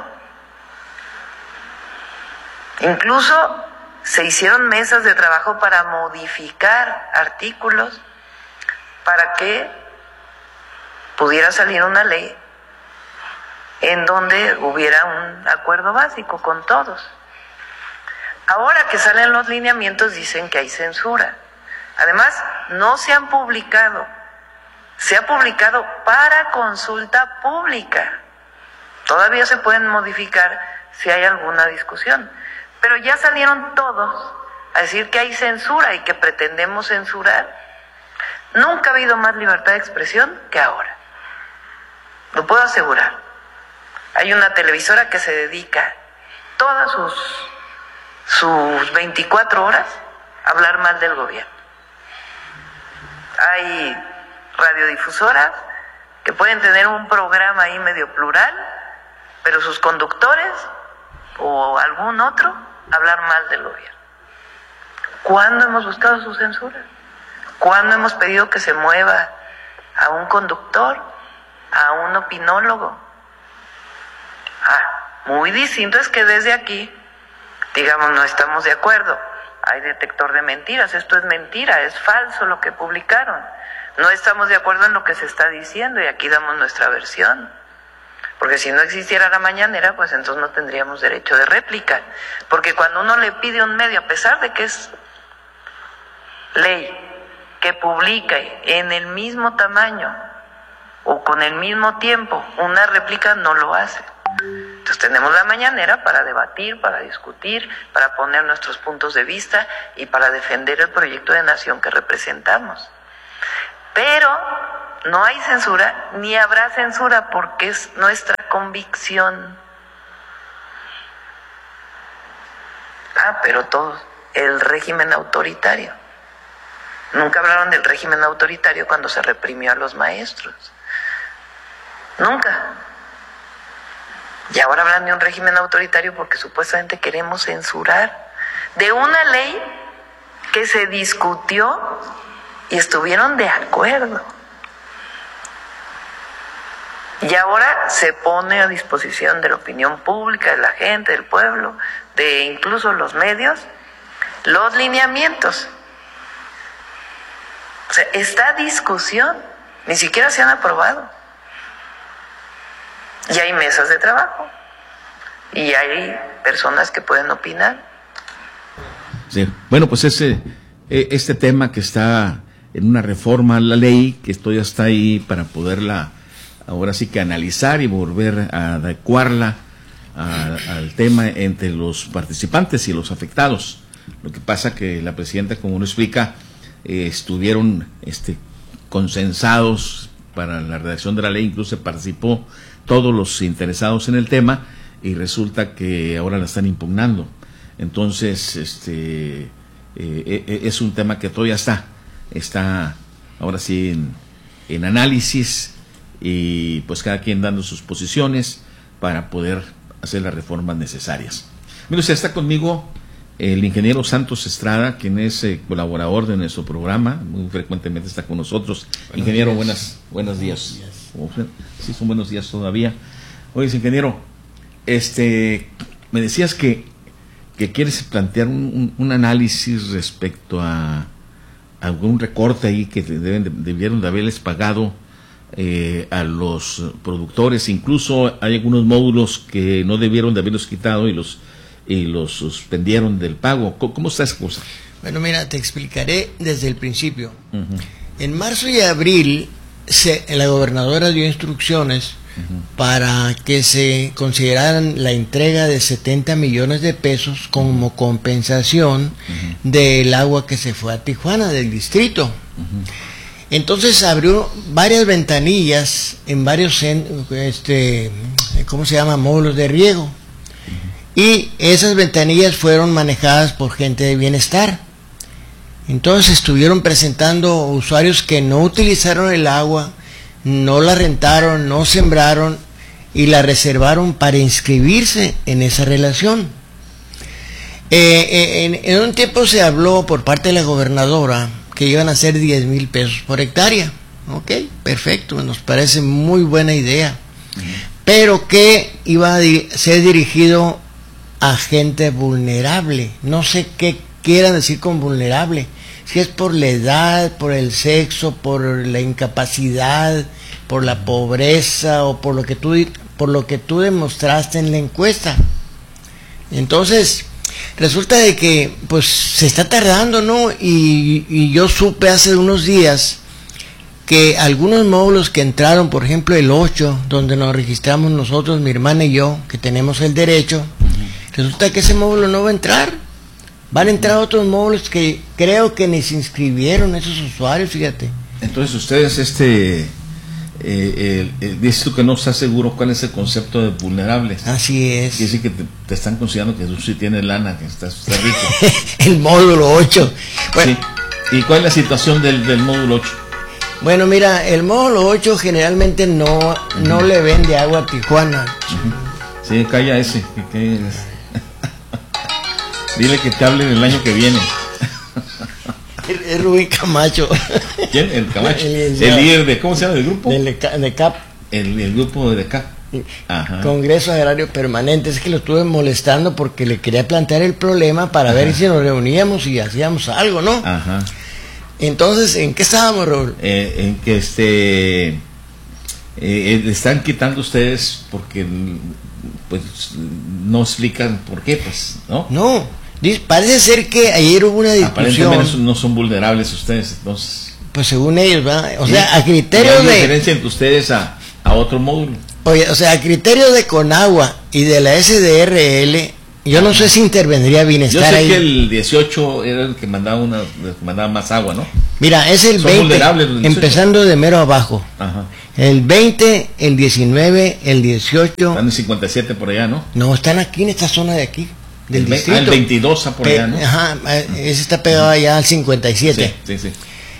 Incluso se hicieron mesas de trabajo para modificar artículos para que pudiera salir una ley en donde hubiera un acuerdo básico con todos. Ahora que salen los lineamientos dicen que hay censura. Además, no se han publicado. Se ha publicado para consulta pública. Todavía se pueden modificar si hay alguna discusión. Pero ya salieron todos a decir que hay censura y que pretendemos censurar. Nunca ha habido más libertad de expresión que ahora. Lo puedo asegurar. Hay una televisora que se dedica todas sus, sus veinticuatro horas a hablar mal del gobierno. Hay radiodifusoras que pueden tener un programa ahí medio plural, pero sus conductores o algún otro hablar mal del gobierno. ¿Cuándo hemos buscado su censura? ¿Cuándo hemos pedido que se mueva a un conductor, a un opinólogo? Ah, muy distinto es que desde aquí, digamos, no estamos de acuerdo. Hay detector de mentiras, esto es mentira, es falso lo que publicaron. No estamos de acuerdo en lo que se está diciendo y aquí damos nuestra versión. Porque si no existiera la mañanera, pues entonces no tendríamos derecho de réplica. Porque cuando uno le pide a un medio, a pesar de que es ley, que publique en el mismo tamaño o con el mismo tiempo una réplica, no lo hace. Entonces tenemos la mañanera para debatir, para discutir, para poner nuestros puntos de vista y para defender el proyecto de nación que representamos. Pero no hay censura, ni habrá censura, porque es nuestra convicción. Ah, pero todo, el régimen autoritario. Nunca hablaron del régimen autoritario cuando se reprimió a los maestros. Nunca. Y ahora hablan de un régimen autoritario porque supuestamente queremos censurar de una ley que se discutió y estuvieron de acuerdo. Y ahora se pone a disposición de la opinión pública, de la gente, del pueblo, de incluso los medios, los lineamientos. O sea, esta discusión ni siquiera se han aprobado. Y hay mesas de trabajo. Y hay personas que pueden opinar. Sí. Bueno, pues ese este tema que está en una reforma a la ley, que esto ya está ahí para poderla ahora sí que analizar y volver a adecuarla a, al tema entre los participantes y los afectados. Lo que pasa que la presidenta, como lo explica, eh, estuvieron este, consensados para la redacción de la ley, incluso participó todos los interesados en el tema y resulta que ahora la están impugnando. Entonces, este eh, eh, es un tema que todavía está, está ahora sí en, en análisis y pues cada quien dando sus posiciones para poder hacer las reformas necesarias. Mire, usted está conmigo el ingeniero Santos Estrada, quien es eh, colaborador de nuestro programa, muy frecuentemente está con nosotros. Buenos ingeniero, días. buenas buenos días. Buenos días. Sí, son buenos días todavía. Oye, ingeniero, este, me decías que, que quieres plantear un, un, un análisis respecto a, a algún recorte ahí que deben, debieron de haberles pagado eh, a los productores. Incluso hay algunos módulos que no debieron de haberlos quitado y los y los suspendieron del pago. ¿Cómo, cómo está esa cosa? Bueno, mira, te explicaré desde el principio. Uh-huh. En marzo y abril se, la gobernadora dio instrucciones uh-huh. para que se consideraran la entrega de setenta millones de pesos como uh-huh. compensación uh-huh. del agua que se fue a Tijuana, del distrito. Uh-huh. Entonces abrió varias ventanillas en varios, este, ¿cómo se llama? Módulos de riego. Y esas ventanillas fueron manejadas por gente de bienestar. Entonces estuvieron presentando usuarios que no utilizaron el agua, no la rentaron, no sembraron y la reservaron para inscribirse en esa relación. Eh, en, en un tiempo se habló por parte de la gobernadora que iban a ser diez mil pesos por hectárea. Ok, perfecto, nos parece muy buena idea. Pero que iba a di- ser dirigido a gente vulnerable. No sé qué quieran decir con vulnerable, si es por la edad, por el sexo, por la incapacidad, por la pobreza o por lo que tú por lo que tú demostraste en la encuesta. Entonces resulta de que pues se está tardando, ¿no? Y, y yo supe hace unos días que algunos módulos que entraron, por ejemplo el ocho, donde nos registramos nosotros, mi hermana y yo, que tenemos el derecho, resulta que ese módulo no va a entrar. Van a entrar otros módulos que creo que ni se inscribieron esos usuarios, fíjate. Entonces ustedes, este, eh, eh, eh, dices tú que no estás seguro cuál es el concepto de vulnerables. Así es. Quiere decir que te, te están considerando que tú sí tienes lana, que estás, estás rico. El módulo ocho. Bueno, sí. ¿Y cuál es la situación del, del módulo ocho? Bueno, mira, el módulo ocho generalmente no, uh-huh. no le vende agua a Tijuana. Uh-huh. Sí, calla ese. Que, que es... Dile que te hablen el año que viene. Es Rubí Camacho. ¿Quién? El Camacho. El, el, el líder de, ¿cómo se llama el grupo? De, de C A P. El, el grupo de C A P. Ajá. Congreso Agrario Permanente. Es que lo estuve molestando porque le quería plantear el problema para Ajá. ver si nos reuníamos y hacíamos algo, ¿no? Ajá. Entonces, ¿en qué estábamos, Raúl? Eh, en que este eh, eh, están quitando ustedes porque pues no explican por qué, pues, ¿no? No, parece ser que ayer hubo una discusión. Aparentemente no son vulnerables ustedes, entonces. Pues según ellos, ¿verdad? O ¿Sí? sea, a criterio ¿Y hay de... diferencia entre ustedes a, a otro módulo? Oye, o sea, a criterio de Conagua y de la S D R L, yo no sé si intervendría Bienestar Yo sé ahí. que el dieciocho era el que mandaba una, el que mandaba más agua, ¿no? Mira, es el Son veinte, vulnerables los dieciocho. empezando de mero abajo. Ajá. El veinte, el diecinueve, el dieciocho. Están en cincuenta y siete por allá, ¿no? No, están aquí en esta zona de aquí, del el, ve- distrito. ah, el veintidós está por Pe- allá, ¿no? Ajá, ese está pegado allá al cincuenta y siete. Sí, sí, sí.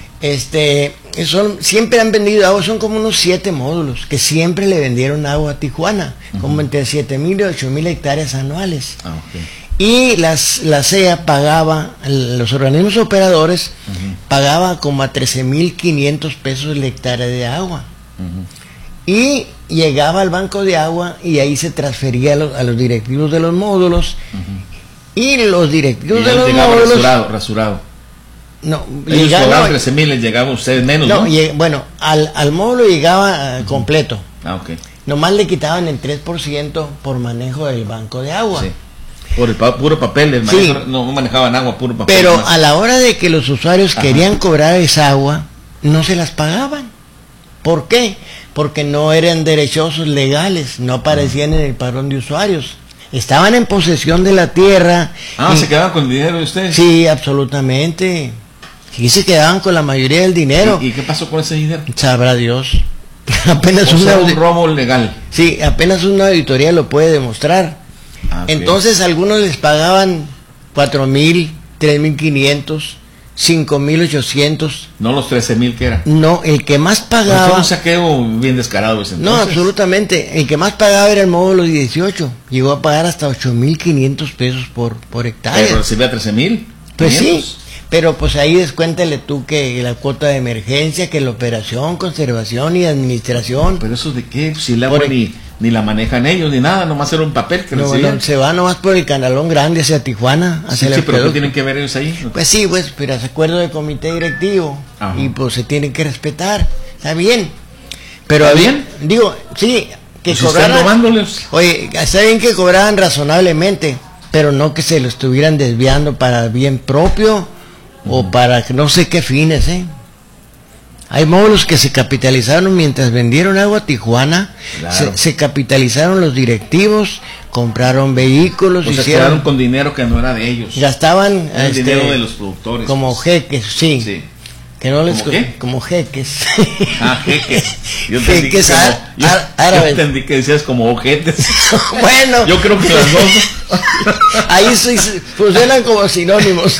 Este, son, siempre han vendido agua, son como unos siete módulos que siempre le vendieron agua a Tijuana, uh-huh. como entre siete mil y ocho mil hectáreas anuales. Ah, okay. Y las, la C E A pagaba, los organismos operadores, uh-huh. pagaba como a trece mil quinientos pesos la hectárea de agua. Uh-huh. Y llegaba al banco de agua y ahí se transfería a los, a los directivos de los módulos. Uh-huh. Y los directivos y de los llegaba módulos... rasurado, rasurado. No, ellos llegaba, cobraban trece mil, les llegaba a ustedes menos, ¿no? no lleg, bueno, al, al módulo llegaba uh, completo. Ah, ok. Nomás le quitaban el tres por ciento por manejo del banco de agua. Sí. Por el pa puro papel, el manejo, sí. no, no manejaban agua, puro papel. Pero más. a la hora de que los usuarios Ajá. querían cobrar esa agua, no se las pagaban. ¿Por qué? Porque no eran derechosos legales, no aparecían Ajá. en el padrón de usuarios. Estaban en posesión de la tierra. Ah, y, ¿se quedaban con el dinero de ustedes? Sí, absolutamente. Sí, se quedaban con la mayoría del dinero. ¿Y, y qué pasó con ese dinero? Sabrá Dios. apenas o sea, una, un robo legal. Sí, apenas una auditoría lo puede demostrar. Ah, okay. Entonces algunos les pagaban cuatro mil, tres mil quinientos, cinco mil ochocientos. No los trece mil que era. No, el que más pagaba. Fue un saqueo bien descarado ese entonces. No, absolutamente. El que más pagaba era el módulo dieciocho. Llegó a pagar hasta ocho mil quinientos pesos por, por hectárea. Pero recibía trece mil. Pues sí. Pero pues ahí descuéntale tú que la cuota de emergencia, que la operación, conservación y administración. ¿Pero eso de qué? Si el agua por... ni, ni la manejan ellos ni nada, nomás era un papel que no, recibían. No, se va nomás por el canalón grande hacia Tijuana. Hacia sí, sí, pero ¿qué tienen que ver ellos ahí? Pues sí, pues, pero se acuerdo del comité directivo. Ajá. Y pues se tienen que respetar. Está bien. Pero ¿Está bien? Digo, sí, que pues cobraran. Oye, está bien que cobraran razonablemente, pero no que se lo estuvieran desviando para bien propio. O para no sé qué fines, ¿eh? Hay módulos que se capitalizaron mientras vendieron agua a Tijuana, claro. se, se capitalizaron los directivos, compraron vehículos, o sea, hicieron, quedaron con dinero que no era de ellos. Gastaban el este, dinero de los productores. Como pues. jeques, sí. sí. Que no les ¿Cómo qué? Como jeques. Ah, jeques. Yo jeques como, yo, árabes. Yo entendí que decías como ojetes. Bueno. Yo creo que las dos. Ahí sí funcionan como sinónimos.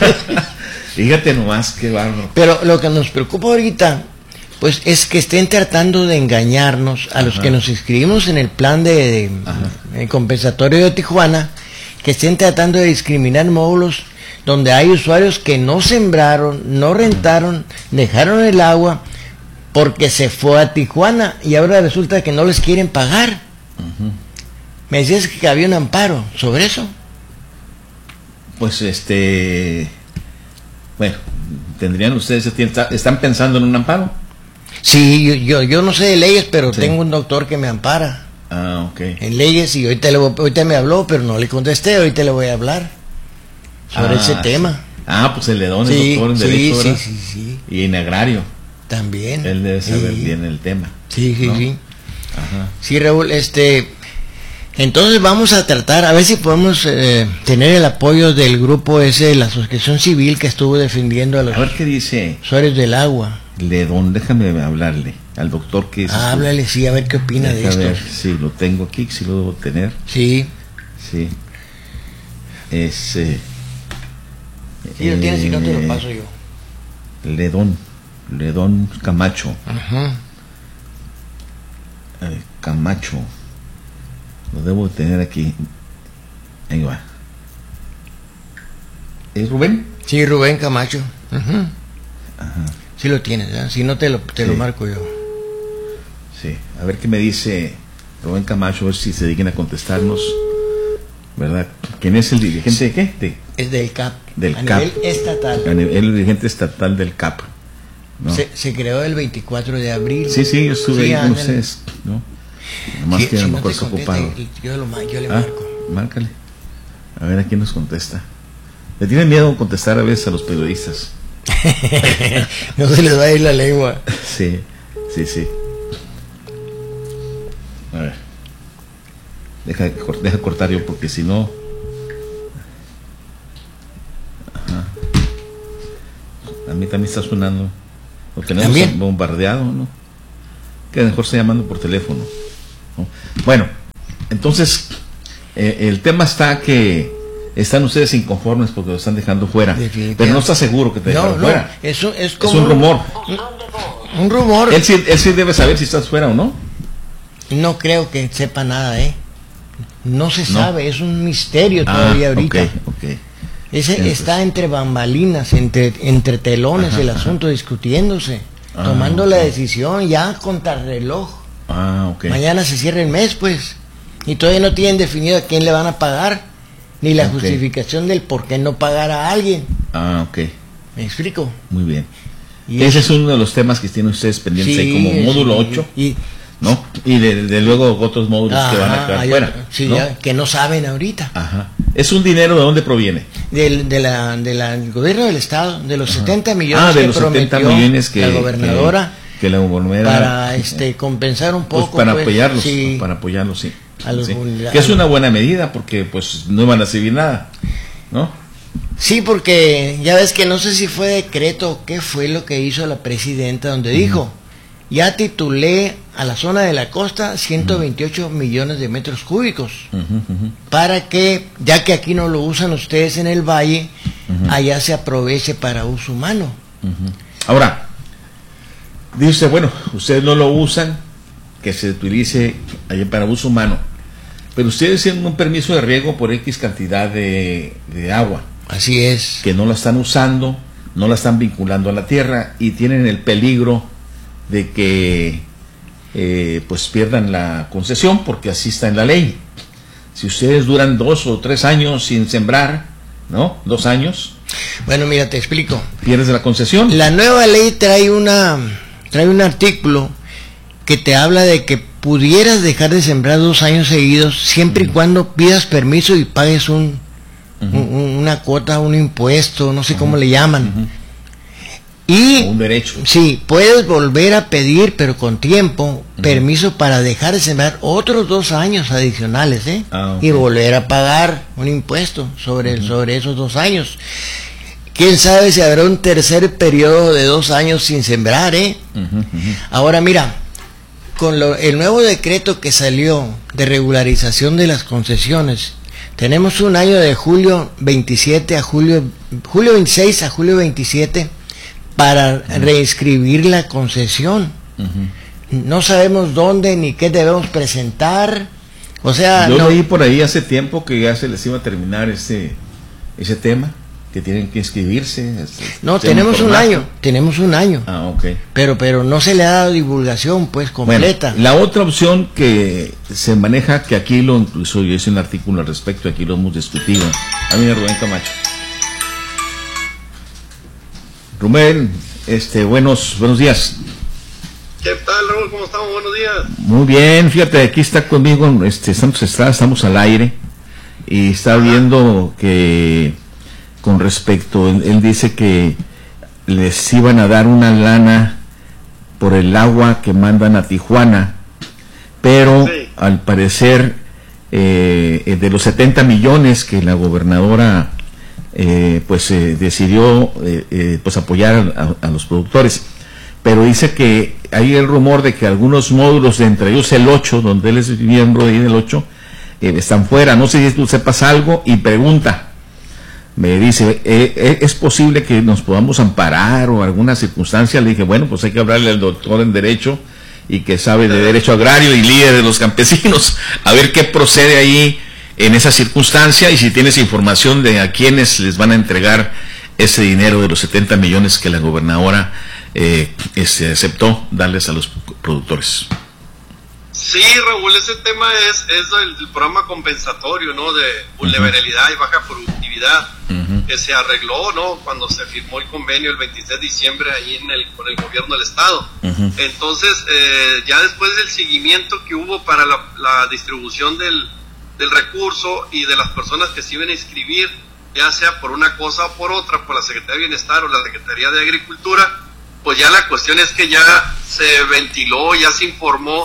Fíjate nomás, qué bárbaro. Pero lo que nos preocupa ahorita, pues es que estén tratando de engañarnos a Ajá. los que nos inscribimos en el plan de, de el compensatorio de Tijuana, que estén tratando de discriminar módulos donde hay usuarios que no sembraron, no rentaron, dejaron el agua porque se fue a Tijuana y ahora resulta que no les quieren pagar. Uh-huh. Me decías que había un amparo sobre eso. Pues este... Bueno, ¿tendrían ustedes, están pensando en un amparo? Sí, yo, yo, yo no sé de leyes, pero sí. tengo un doctor que me ampara. Ah, ok. En leyes, y ahorita, le, ahorita me habló, pero no le contesté, ahorita le voy a hablar sobre ah, ese tema. Sí. Ah, pues el Ledón es sí, doctor en sí, Derecho, ¿verdad? Sí, sí, sí. Y en Agrario. También. Él debe saber sí. bien el tema. Sí, sí, ¿no? sí. Ajá. Sí, Raúl, este... Entonces vamos a tratar, a ver si podemos eh, tener el apoyo del grupo ese de la asociación civil que estuvo defendiendo a los a ver qué dice usuarios del agua. Ledón, déjame hablarle al doctor que es. Ah, háblale, sí, a ver qué opina Deja de esto. Ver si lo tengo aquí, si lo debo tener. Sí. Sí. Es. Eh, sí, lo tienes, si no te lo paso yo. Ledón, Ledón Camacho. Ajá. Eh, Camacho. Lo debo tener aquí. Ahí va. ¿Es Rubén? Sí, Rubén Camacho. Uh-huh. Ajá. Sí lo tienes, ¿eh? Si no te lo, te sí. lo marco yo. Sí, a ver qué me dice Rubén Camacho, a ver si se digna a contestarnos. ¿Verdad? ¿Quién es el dirigente de qué? De, es del C A P. Del a C A P. nivel estatal. A nivel, el dirigente estatal del C A P. ¿no? Se, se creó el veinticuatro de abril. Sí, sí, yo estuve sí, ahí con ustedes, ¿no? Nomás sí, que a si lo no mejor se ocupado. Yo, lo, yo le ah, marco. Márcale. A ver a quién nos contesta. Le tienen miedo contestar a veces a los periodistas. No se les va a ir la lengua. Sí, sí, sí. A Deja, deja cortar yo porque si no... Ajá. A mí también está sonando. Lo tenemos ¿También? bombardeado, ¿no? Que mejor está llamando por teléfono, ¿no? Bueno, entonces, eh, el tema está que están ustedes inconformes porque lo están dejando fuera. Pero no está seguro que te dejaron no, fuera. No, eso es como... Es un rumor. Un, un rumor. Él sí, él sí debe saber si estás fuera o no. No creo que sepa nada, ¿eh? No se No. sabe, es un misterio todavía Ah, ahorita. ok, ok. Ese Entonces. está entre bambalinas, entre, entre telones, Ajá, el ajá. asunto, discutiéndose, Ah, tomando ok. la decisión ya contra reloj. Ah, ok. Mañana se cierra el mes, pues, y todavía no tienen definido a quién le van a pagar, ni la Ok. justificación del por qué no pagar a alguien. Ah, ok. ¿Me explico? Muy bien. Y Ese es uno de los temas que tienen ustedes pendientes ahí como sí, módulo sí, ocho, y, ¿no? Y de, de luego otros módulos que van a ajá, quedar hay fuera. otro- sí, ¿no? ya, que no saben ahorita. Ajá. ¿Es un dinero de dónde proviene? Del, de la, de la, del gobierno del estado, de los setenta millones Ah, de que los prometió setenta millones que la gobernadora que, que la gobernadora para este compensar un pues poco, para pues, apoyarlos, sí, para apoyarlos, sí. a los Sí. vulnerables. Que es una buena medida porque pues no van a recibir nada, ¿no? sí, porque ya ves que no sé si fue decreto o qué fue lo que hizo la presidenta, donde dijo, ya titulé a la zona de la costa ciento veintiocho millones de metros cúbicos, Ujú, ujú. para que, ya que aquí no lo usan ustedes en el valle, allá se aproveche para uso humano. Ujú. Ahora, dice, bueno, ustedes no lo usan, que se utilice allá para uso humano, pero ustedes tienen un permiso de riego por X cantidad de, de agua, Así es. que no la están usando, no la están vinculando a la tierra y tienen el peligro de que eh, pues pierdan la concesión porque así está en la ley. Si ustedes duran dos o tres años sin sembrar, ¿no? Dos años, Bueno, mira, te explico. pierdes la concesión. La nueva ley trae una trae un artículo que te habla de que pudieras dejar de sembrar dos años seguidos siempre y cuando pidas permiso y pagues un, Ujú. un- una cuota, un impuesto, no sé cómo le llaman. Y Un derecho. sí, puedes volver a pedir, pero con tiempo, permiso para dejar de sembrar otros dos años adicionales, ¿eh? Ah, ok. Y volver a pagar un impuesto sobre, sobre esos dos años. Quién sabe si habrá un tercer periodo de dos años sin sembrar, ¿eh? Ujú, ujú. Ahora mira, con lo- el nuevo decreto que salió de regularización de las concesiones, tenemos un año de julio veintisiete a julio, julio veintiséis a julio veintisiete para reinscribir la concesión. Ujú. No sabemos dónde ni qué debemos presentar. O sea, Yo no- leí por ahí hace tiempo que ya se les iba a terminar ese ese tema, que tienen que inscribirse. este, no, ese tenemos un formato. año, tenemos un año. Ah, ok. Pero, pero no se le ha dado divulgación, pues, Bueno, completa. la otra opción que se maneja, que aquí lo incluso yo hice un artículo al respecto, aquí lo hemos discutido. A mí, Rubén Camacho. Rubén, este, buenos, buenos días. ¿Qué tal, Raúl? ¿Cómo estamos? Buenos días. Muy bien, fíjate, aquí está conmigo este Santos Estrada, estamos al aire y está viendo que con respecto, él, él dice que les iban a dar una lana por el agua que mandan a Tijuana, pero Sí. al parecer eh, de los setenta millones que la gobernadora eh, pues eh, decidió eh, eh, pues apoyar a, a los productores, pero dice que hay el rumor de que algunos módulos, de entre ellos el ocho, donde él es miembro de ahí del ocho, eh, están fuera. No sé si tú sepas algo, y pregunta, me dice, eh, eh, ¿es posible que nos podamos amparar o alguna circunstancia? Le dije, bueno, pues hay que hablarle al doctor en Derecho y que sabe de Derecho Agrario y líder de los campesinos, a ver qué procede ahí en esa circunstancia y si tienes información de a quiénes les van a entregar ese dinero de los setenta millones que la gobernadora eh, este, aceptó darles a los productores. Sí, Raúl, ese tema es, es el, el programa compensatorio, ¿no? De vulnerabilidad y baja productividad, Ujú. que se arregló, ¿no? Cuando se firmó el convenio el veintiséis de diciembre ahí en el, con el gobierno del estado. Ujú. Entonces, eh, ya después del seguimiento que hubo para la, la distribución del, del recurso y de las personas que se iban a inscribir, ya sea por una cosa o por otra, por la Secretaría de Bienestar o la Secretaría de Agricultura, pues ya la cuestión es que ya se ventiló, ya se informó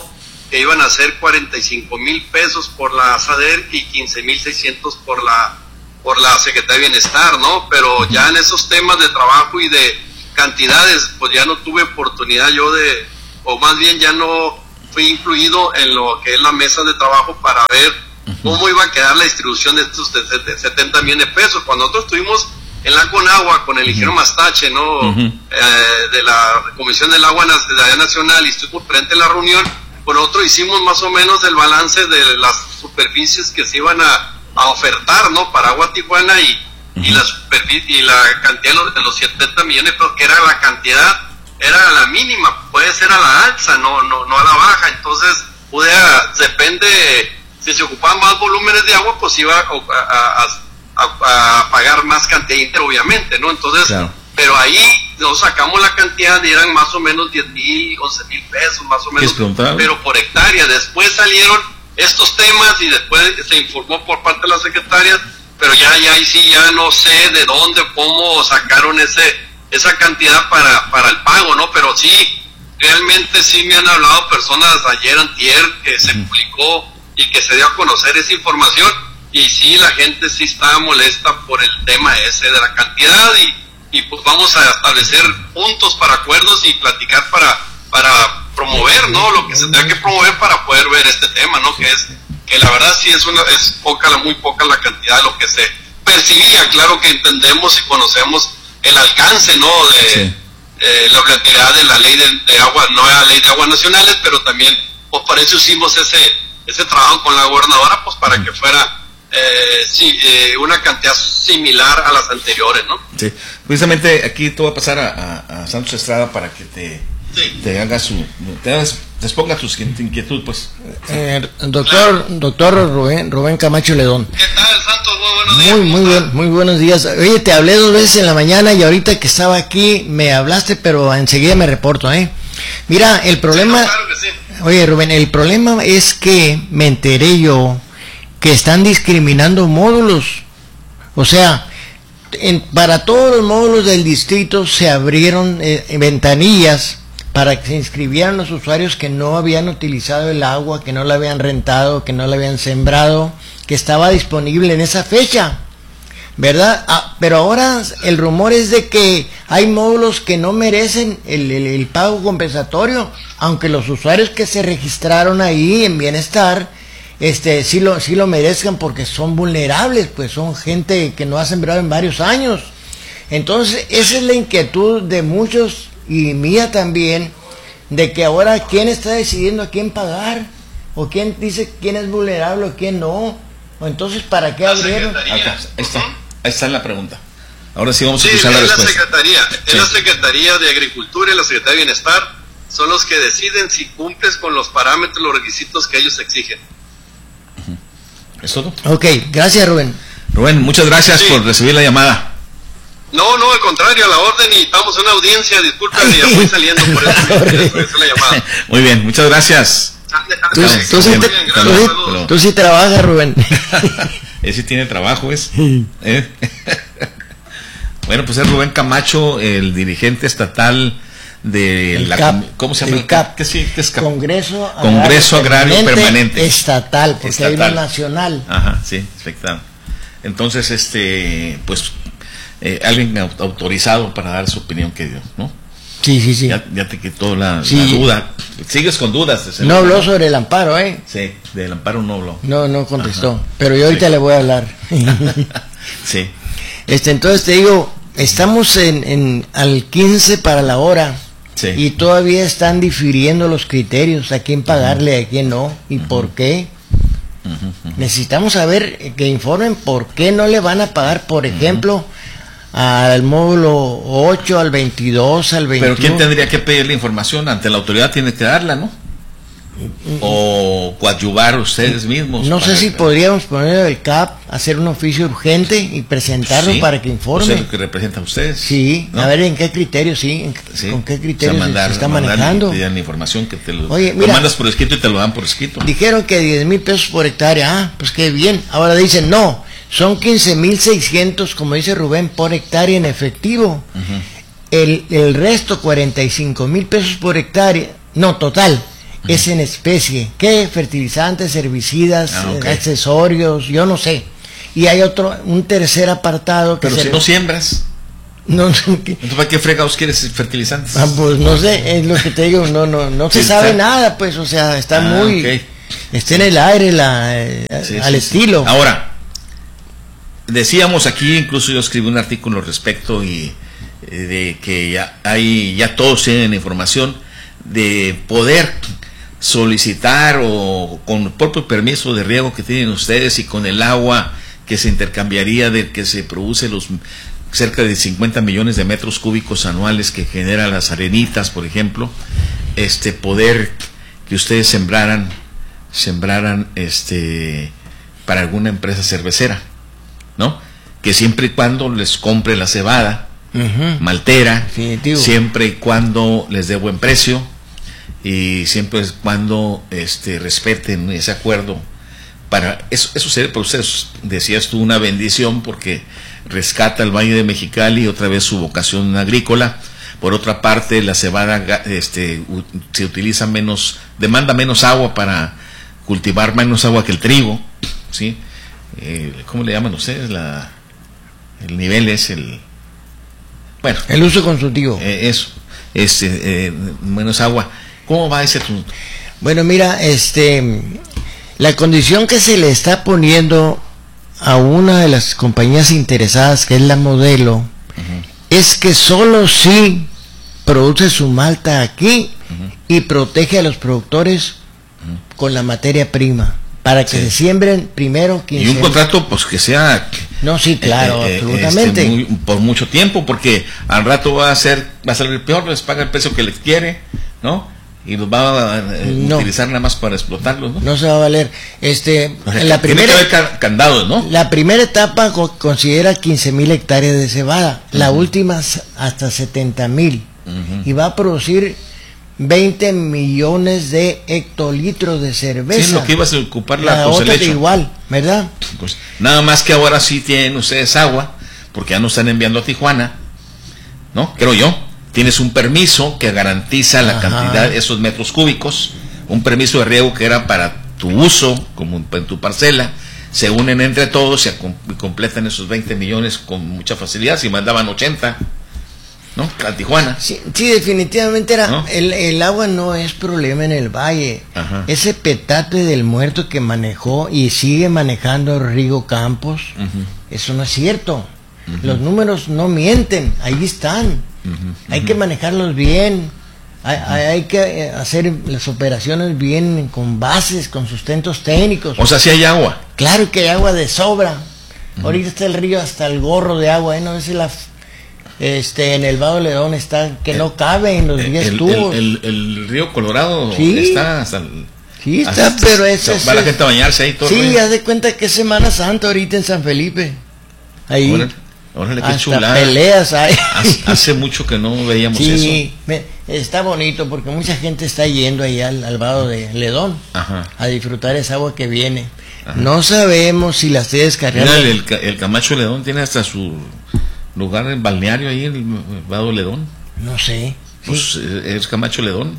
que iban a ser cuarenta y cinco mil pesos por la SADER y quince mil seiscientos por la por la Secretaría de Bienestar, ¿no? Pero ya en esos temas de trabajo y de cantidades, pues ya no tuve oportunidad yo de, o más bien ya no fui incluido en lo que es la mesa de trabajo para ver cómo iba a quedar la distribución de estos setenta millones de pesos. Cuando nosotros estuvimos en la Conagua con el ingeniero Mastache, ¿no? Uh-huh. eh, de la Comisión del Agua Nacional, y estuvimos presente en la reunión, pues nosotros hicimos más o menos el balance de las superficies que se iban a, a ofertar, ¿no? Para Agua Tijuana, y, uh-huh. y la superficie y la cantidad de los, de los setenta millones, pero que era la cantidad, era la mínima, puede ser a la alza, no, no, no a la baja. Entonces, pude, depende, si se ocupaban más volúmenes de agua, pues iba a, a, a A, a pagar más cantidad, obviamente, ¿no? Entonces, claro. Pero ahí nos sacamos la cantidad y eran más o menos diez mil, once mil pesos, más o menos, pero por hectárea. Después salieron estos temas y después se informó por parte de las secretarias, pero ya, ya ahí sí, ya no sé de dónde, cómo sacaron ese esa cantidad para, para el pago, ¿no? Pero sí, realmente sí me han hablado personas ayer, antier, que se publicó y que se dio a conocer esa información. Y sí, la gente sí está molesta por el tema ese de la cantidad, y, y pues vamos a establecer puntos para acuerdos y platicar para para promover, ¿no? Lo que se tenga que promover para poder ver este tema, ¿no? Que es que la verdad sí es una es poca, muy poca la cantidad de lo que se percibía. Claro que entendemos y conocemos el alcance, ¿no? De sí. eh, la cantidad de la ley de, de agua, no la ley de aguas nacionales, pero también pues para eso hicimos ese ese trabajo con la gobernadora, pues para que fuera Eh, sí, eh, una cantidad similar a las anteriores, ¿no? Sí, precisamente aquí te voy a pasar a, a, a Santos Estrada para que te, sí. te haga su, te, hagas, te exponga tus inquietud, pues. Eh, doctor, claro. doctor Rubén, Rubén Camacho Ledón. ¿Qué tal, Santos? Muy buenos días. Muy, muy, buen, muy buenos días. Oye, te hablé dos veces en la mañana y ahorita que estaba aquí me hablaste, pero enseguida me reporto, ¿eh? Mira, el problema... Sí, no, claro que sí. Oye, Rubén, el problema es que me enteré yo que están discriminando módulos. O sea, en, para todos los módulos del distrito se abrieron eh, ventanillas para que se inscribieran los usuarios que no habían utilizado el agua, que no la habían rentado, que no la habían sembrado, que estaba disponible en esa fecha, ¿verdad? Ah, pero ahora el rumor es de que hay módulos que no merecen el, el, el pago compensatorio, aunque los usuarios que se registraron ahí en Bienestar este sí lo sí lo merezcan, porque son vulnerables, pues son gente que no ha sembrado en varios años. Entonces esa es la inquietud de muchos y mía también, de que ahora quién está decidiendo a quién pagar, o quién dice quién es vulnerable o quién no, o entonces para qué abrieron. Acá, ahí está, ahí está la pregunta. Ahora sí vamos a sí, escuchar la respuesta. La Secretaría, sí. Es la Secretaría de Agricultura y la Secretaría de Bienestar son los que deciden si cumples con los parámetros, los requisitos que ellos exigen. ¿Es todo? Ok, gracias, Rubén. Rubén, muchas gracias sí. por recibir la llamada. No, no, al contrario, a la orden, y estamos en una audiencia, disculpen, ya voy saliendo por eso, por eso la llamada. Muy bien, muchas gracias. Tú, tú, tú, sí, te, bien, tú, sí, tú sí trabajas, Rubén. Él sí tiene trabajo, ¿es? ¿Eh? Bueno, pues es Rubén Camacho, el dirigente estatal de la CAP, ¿cómo se llama? El CAP, ¿Qué, sí, qué es CAP? Congreso, Congreso Agrario, Agrario Permanente, Permanente Estatal, porque estatal. hay una nacional. Ajá, sí, perfecto. Entonces, este, pues, eh, alguien autorizado para dar su opinión que dio, ¿no? Sí, sí, sí. Ya, ya te quitó la, sí. la duda. Sigues con dudas. No habló sobre el amparo, ¿eh? Sí, del amparo no habló. No, no contestó. Ajá. Pero yo ahorita sí. le voy a hablar. Sí. Este, entonces te digo, estamos en, en al quince para la hora. Sí. Y todavía están difiriendo los criterios, a quién pagarle, a quién no, y uh-huh. por qué. Uh-huh, uh-huh. Necesitamos saber, que informen por qué no le van a pagar, por ejemplo, uh-huh. al módulo ocho, al veintidós, al veintiuno. Pero ¿quién tendría que pedir la información? Ante la autoridad tiene que darla, ¿no? O coadyuvar ustedes mismos. No sé si que... podríamos poner el C A P, hacer un oficio urgente y presentarlo sí, para que informe. O sea, lo que representa a ustedes. Sí, ¿no? A ver en qué criterio, sí, en, sí. con qué criterio o sea, mandar, se está manejando. Mandar la información que te lo, Oye, mira, lo mandas por escrito y te lo dan por escrito. Dijeron que diez mil pesos por hectárea, ah, pues qué bien. Ahora dicen, no, son quince mil seiscientos, como dice Rubén, por hectárea en efectivo. Uh-huh. El, el resto, cuarenta y cinco mil pesos por hectárea, no, total. es en especie. ¿Qué? Fertilizantes, herbicidas, Ah, okay. eh, accesorios, yo no sé. Y hay otro, un tercer apartado que Pero se si no siembras, no, que- entonces ¿para qué fregados quieres fertilizantes? ah, pues no sé, es lo que te digo, no, no, no se Sí, sabe está- nada, pues, o sea, está Ah, muy, ok. está en el aire, la, eh, Sí, al sí, estilo. sí. Ahora, decíamos aquí, incluso yo escribí un artículo al respecto y eh, de que ya hay, ya todos tienen información de poder solicitar o con el propio permiso de riego que tienen ustedes y con el agua que se intercambiaría de que se produce los cerca de cincuenta millones de metros cúbicos anuales que generan las arenitas, por ejemplo, este poder que ustedes sembraran sembraran este para alguna empresa cervecera, ¿no? Que siempre y cuando les compre la cebada Ujú. maltera, Definitivo. siempre y cuando les dé buen precio y siempre y cuando este respeten ese acuerdo. Para eso, eso sería para ustedes, decías tú, una bendición porque rescata el Valle de Mexicali otra vez su vocación agrícola. Por otra parte, la cebada ga- este, u- se utiliza menos, demanda menos agua para cultivar, menos agua que el trigo, ¿sí? Eh, ¿Cómo le llaman ustedes? La, el nivel es el, bueno, El uso consultivo. eh, eso, este, eh, menos agua. ¿Cómo va ese asunto? Bueno, mira, este, la condición que se le está poniendo a una de las compañías interesadas, que es la Modelo, es que solo si produce su malta aquí y protege a los productores con la materia prima, para que Sí. se siembren primero Y un quince. contrato pues que sea No, sí, claro, eh, eh, absolutamente. este, muy- por mucho tiempo, porque al rato va a ser, va a salir peor, les paga el precio que les quiere, ¿no? Y los va a eh, No. utilizar nada más para explotarlos, ¿no? No se va a valer. Este, O sea, en la tiene primera, que haber ca- candados, ¿no? la primera etapa co- considera quince mil hectáreas de cebada, la última s- hasta setenta mil, y va a producir veinte millones de hectolitros de cerveza. Sí, lo que ibas a ocupar la, La otra cosecha. igual, ¿verdad? Pues, nada más que ahora sí tienen ustedes agua, porque ya no están enviando a Tijuana, ¿no? Creo yo. Tienes un permiso que garantiza la Ajá. cantidad, esos metros cúbicos, un permiso de riego que era para tu uso, como en tu parcela, se unen entre todos y acom- y completan esos veinte millones con mucha facilidad, si mandaban ochenta, ¿no? A Tijuana. Sí, sí, definitivamente era, ¿No? el, el agua no es problema en el valle. Ajá. Ese petate del muerto que manejó y sigue manejando Rigo Campos, eso no es cierto. Los números no mienten, ahí están. Hay que manejarlos bien. Hay, hay- hay que eh, hacer las operaciones bien, con bases, con sustentos técnicos. O sea, si hay agua. Claro que hay agua de sobra. Ahorita está el río hasta el gorro de agua, ¿eh? No es la, este, en el Vado Ledón está que no cabe en los El, diez el- tubos. el- el río Colorado Sí. está hasta el- Sí, está, hasta- pero eso va la gente a bañarse ahí todo. el Sí, rollo. haz de cuenta que es Semana Santa ahorita en San Felipe. Ahí. Órale, órale, qué hasta chulada. peleas hay. Hace, hace mucho que no veíamos Sí, me- está bonito porque mucha gente está yendo ahí al, al Vado de Ledón Ajá. a disfrutar esa agua que viene. No sabemos si la esté descargando. Mira, el, el, Ca- el Camacho Ledón tiene hasta su lugar en balneario ahí, el Vado Ledón. No sé. Sí. Pues eh, es Camacho Ledón.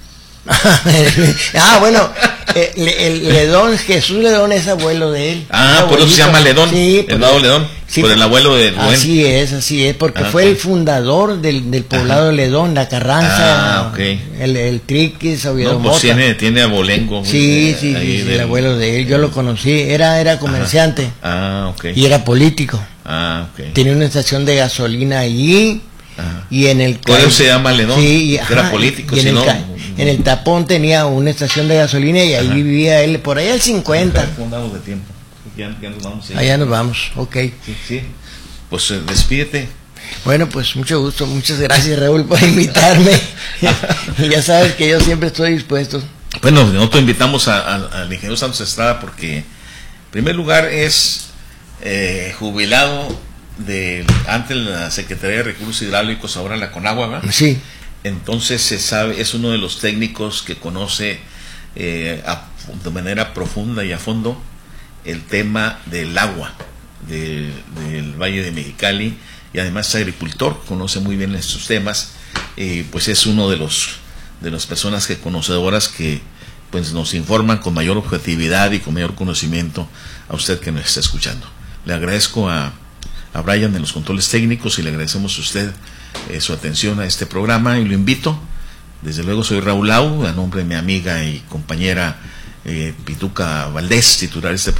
Ah, bueno, eh, le- el Ledón, Jesús Ledón es abuelo de él. Ah, por eso se Abuelito. llama Ledón, Sí, el por- Vado Ledón, sí, por el abuelo de Rubén. Así es, así es, porque Ah, fue ok. el fundador del, del poblado de Ledón, la Carranza, Ah, ok. el, el Triquis, Oviedo No, pues Mota. tiene, tiene abolengo. Sí, eh, sí, ahí sí, sí, del- el abuelo de él, yo lo conocí, era, era comerciante Ah, ok. y era político. Ah, ok. Tenía una estación de gasolina allí. Ajá. Y en el Por eso se llama Ledón, sí, y- que era ajá, político, y en, si el no- ca- en el tapón tenía una estación de gasolina y ahí Ajá. vivía él, por ahí al cincuenta. ¿Cómo andamos de tiempo? Ya, ya nos vamos, sí. Allá nos vamos, ok. Sí, sí. Pues eh, despídete. Bueno, pues mucho gusto, muchas gracias Raúl por invitarme. Y ya sabes que yo siempre estoy dispuesto. Bueno, nosotros invitamos a- a- al ingeniero Santos Estrada porque, en primer lugar, es eh, jubilado de antes la Secretaría de Recursos Hidráulicos, ahora la Conagua, ¿verdad? Sí, Entonces se sabe, es uno de los técnicos que conoce eh, a- de manera profunda y a fondo el tema del agua de- del Valle de Mexicali, y además es agricultor, conoce muy bien estos temas, y pues es uno de los de las personas que conocedoras que pues nos informan con mayor objetividad y con mayor conocimiento a usted que nos está escuchando. Le agradezco a, a Brian en los controles técnicos y le agradecemos a usted eh, su atención a este programa y lo invito, desde luego soy Raúl Lau, a nombre de mi amiga y compañera eh, Pituca Valdés, titular de este programa.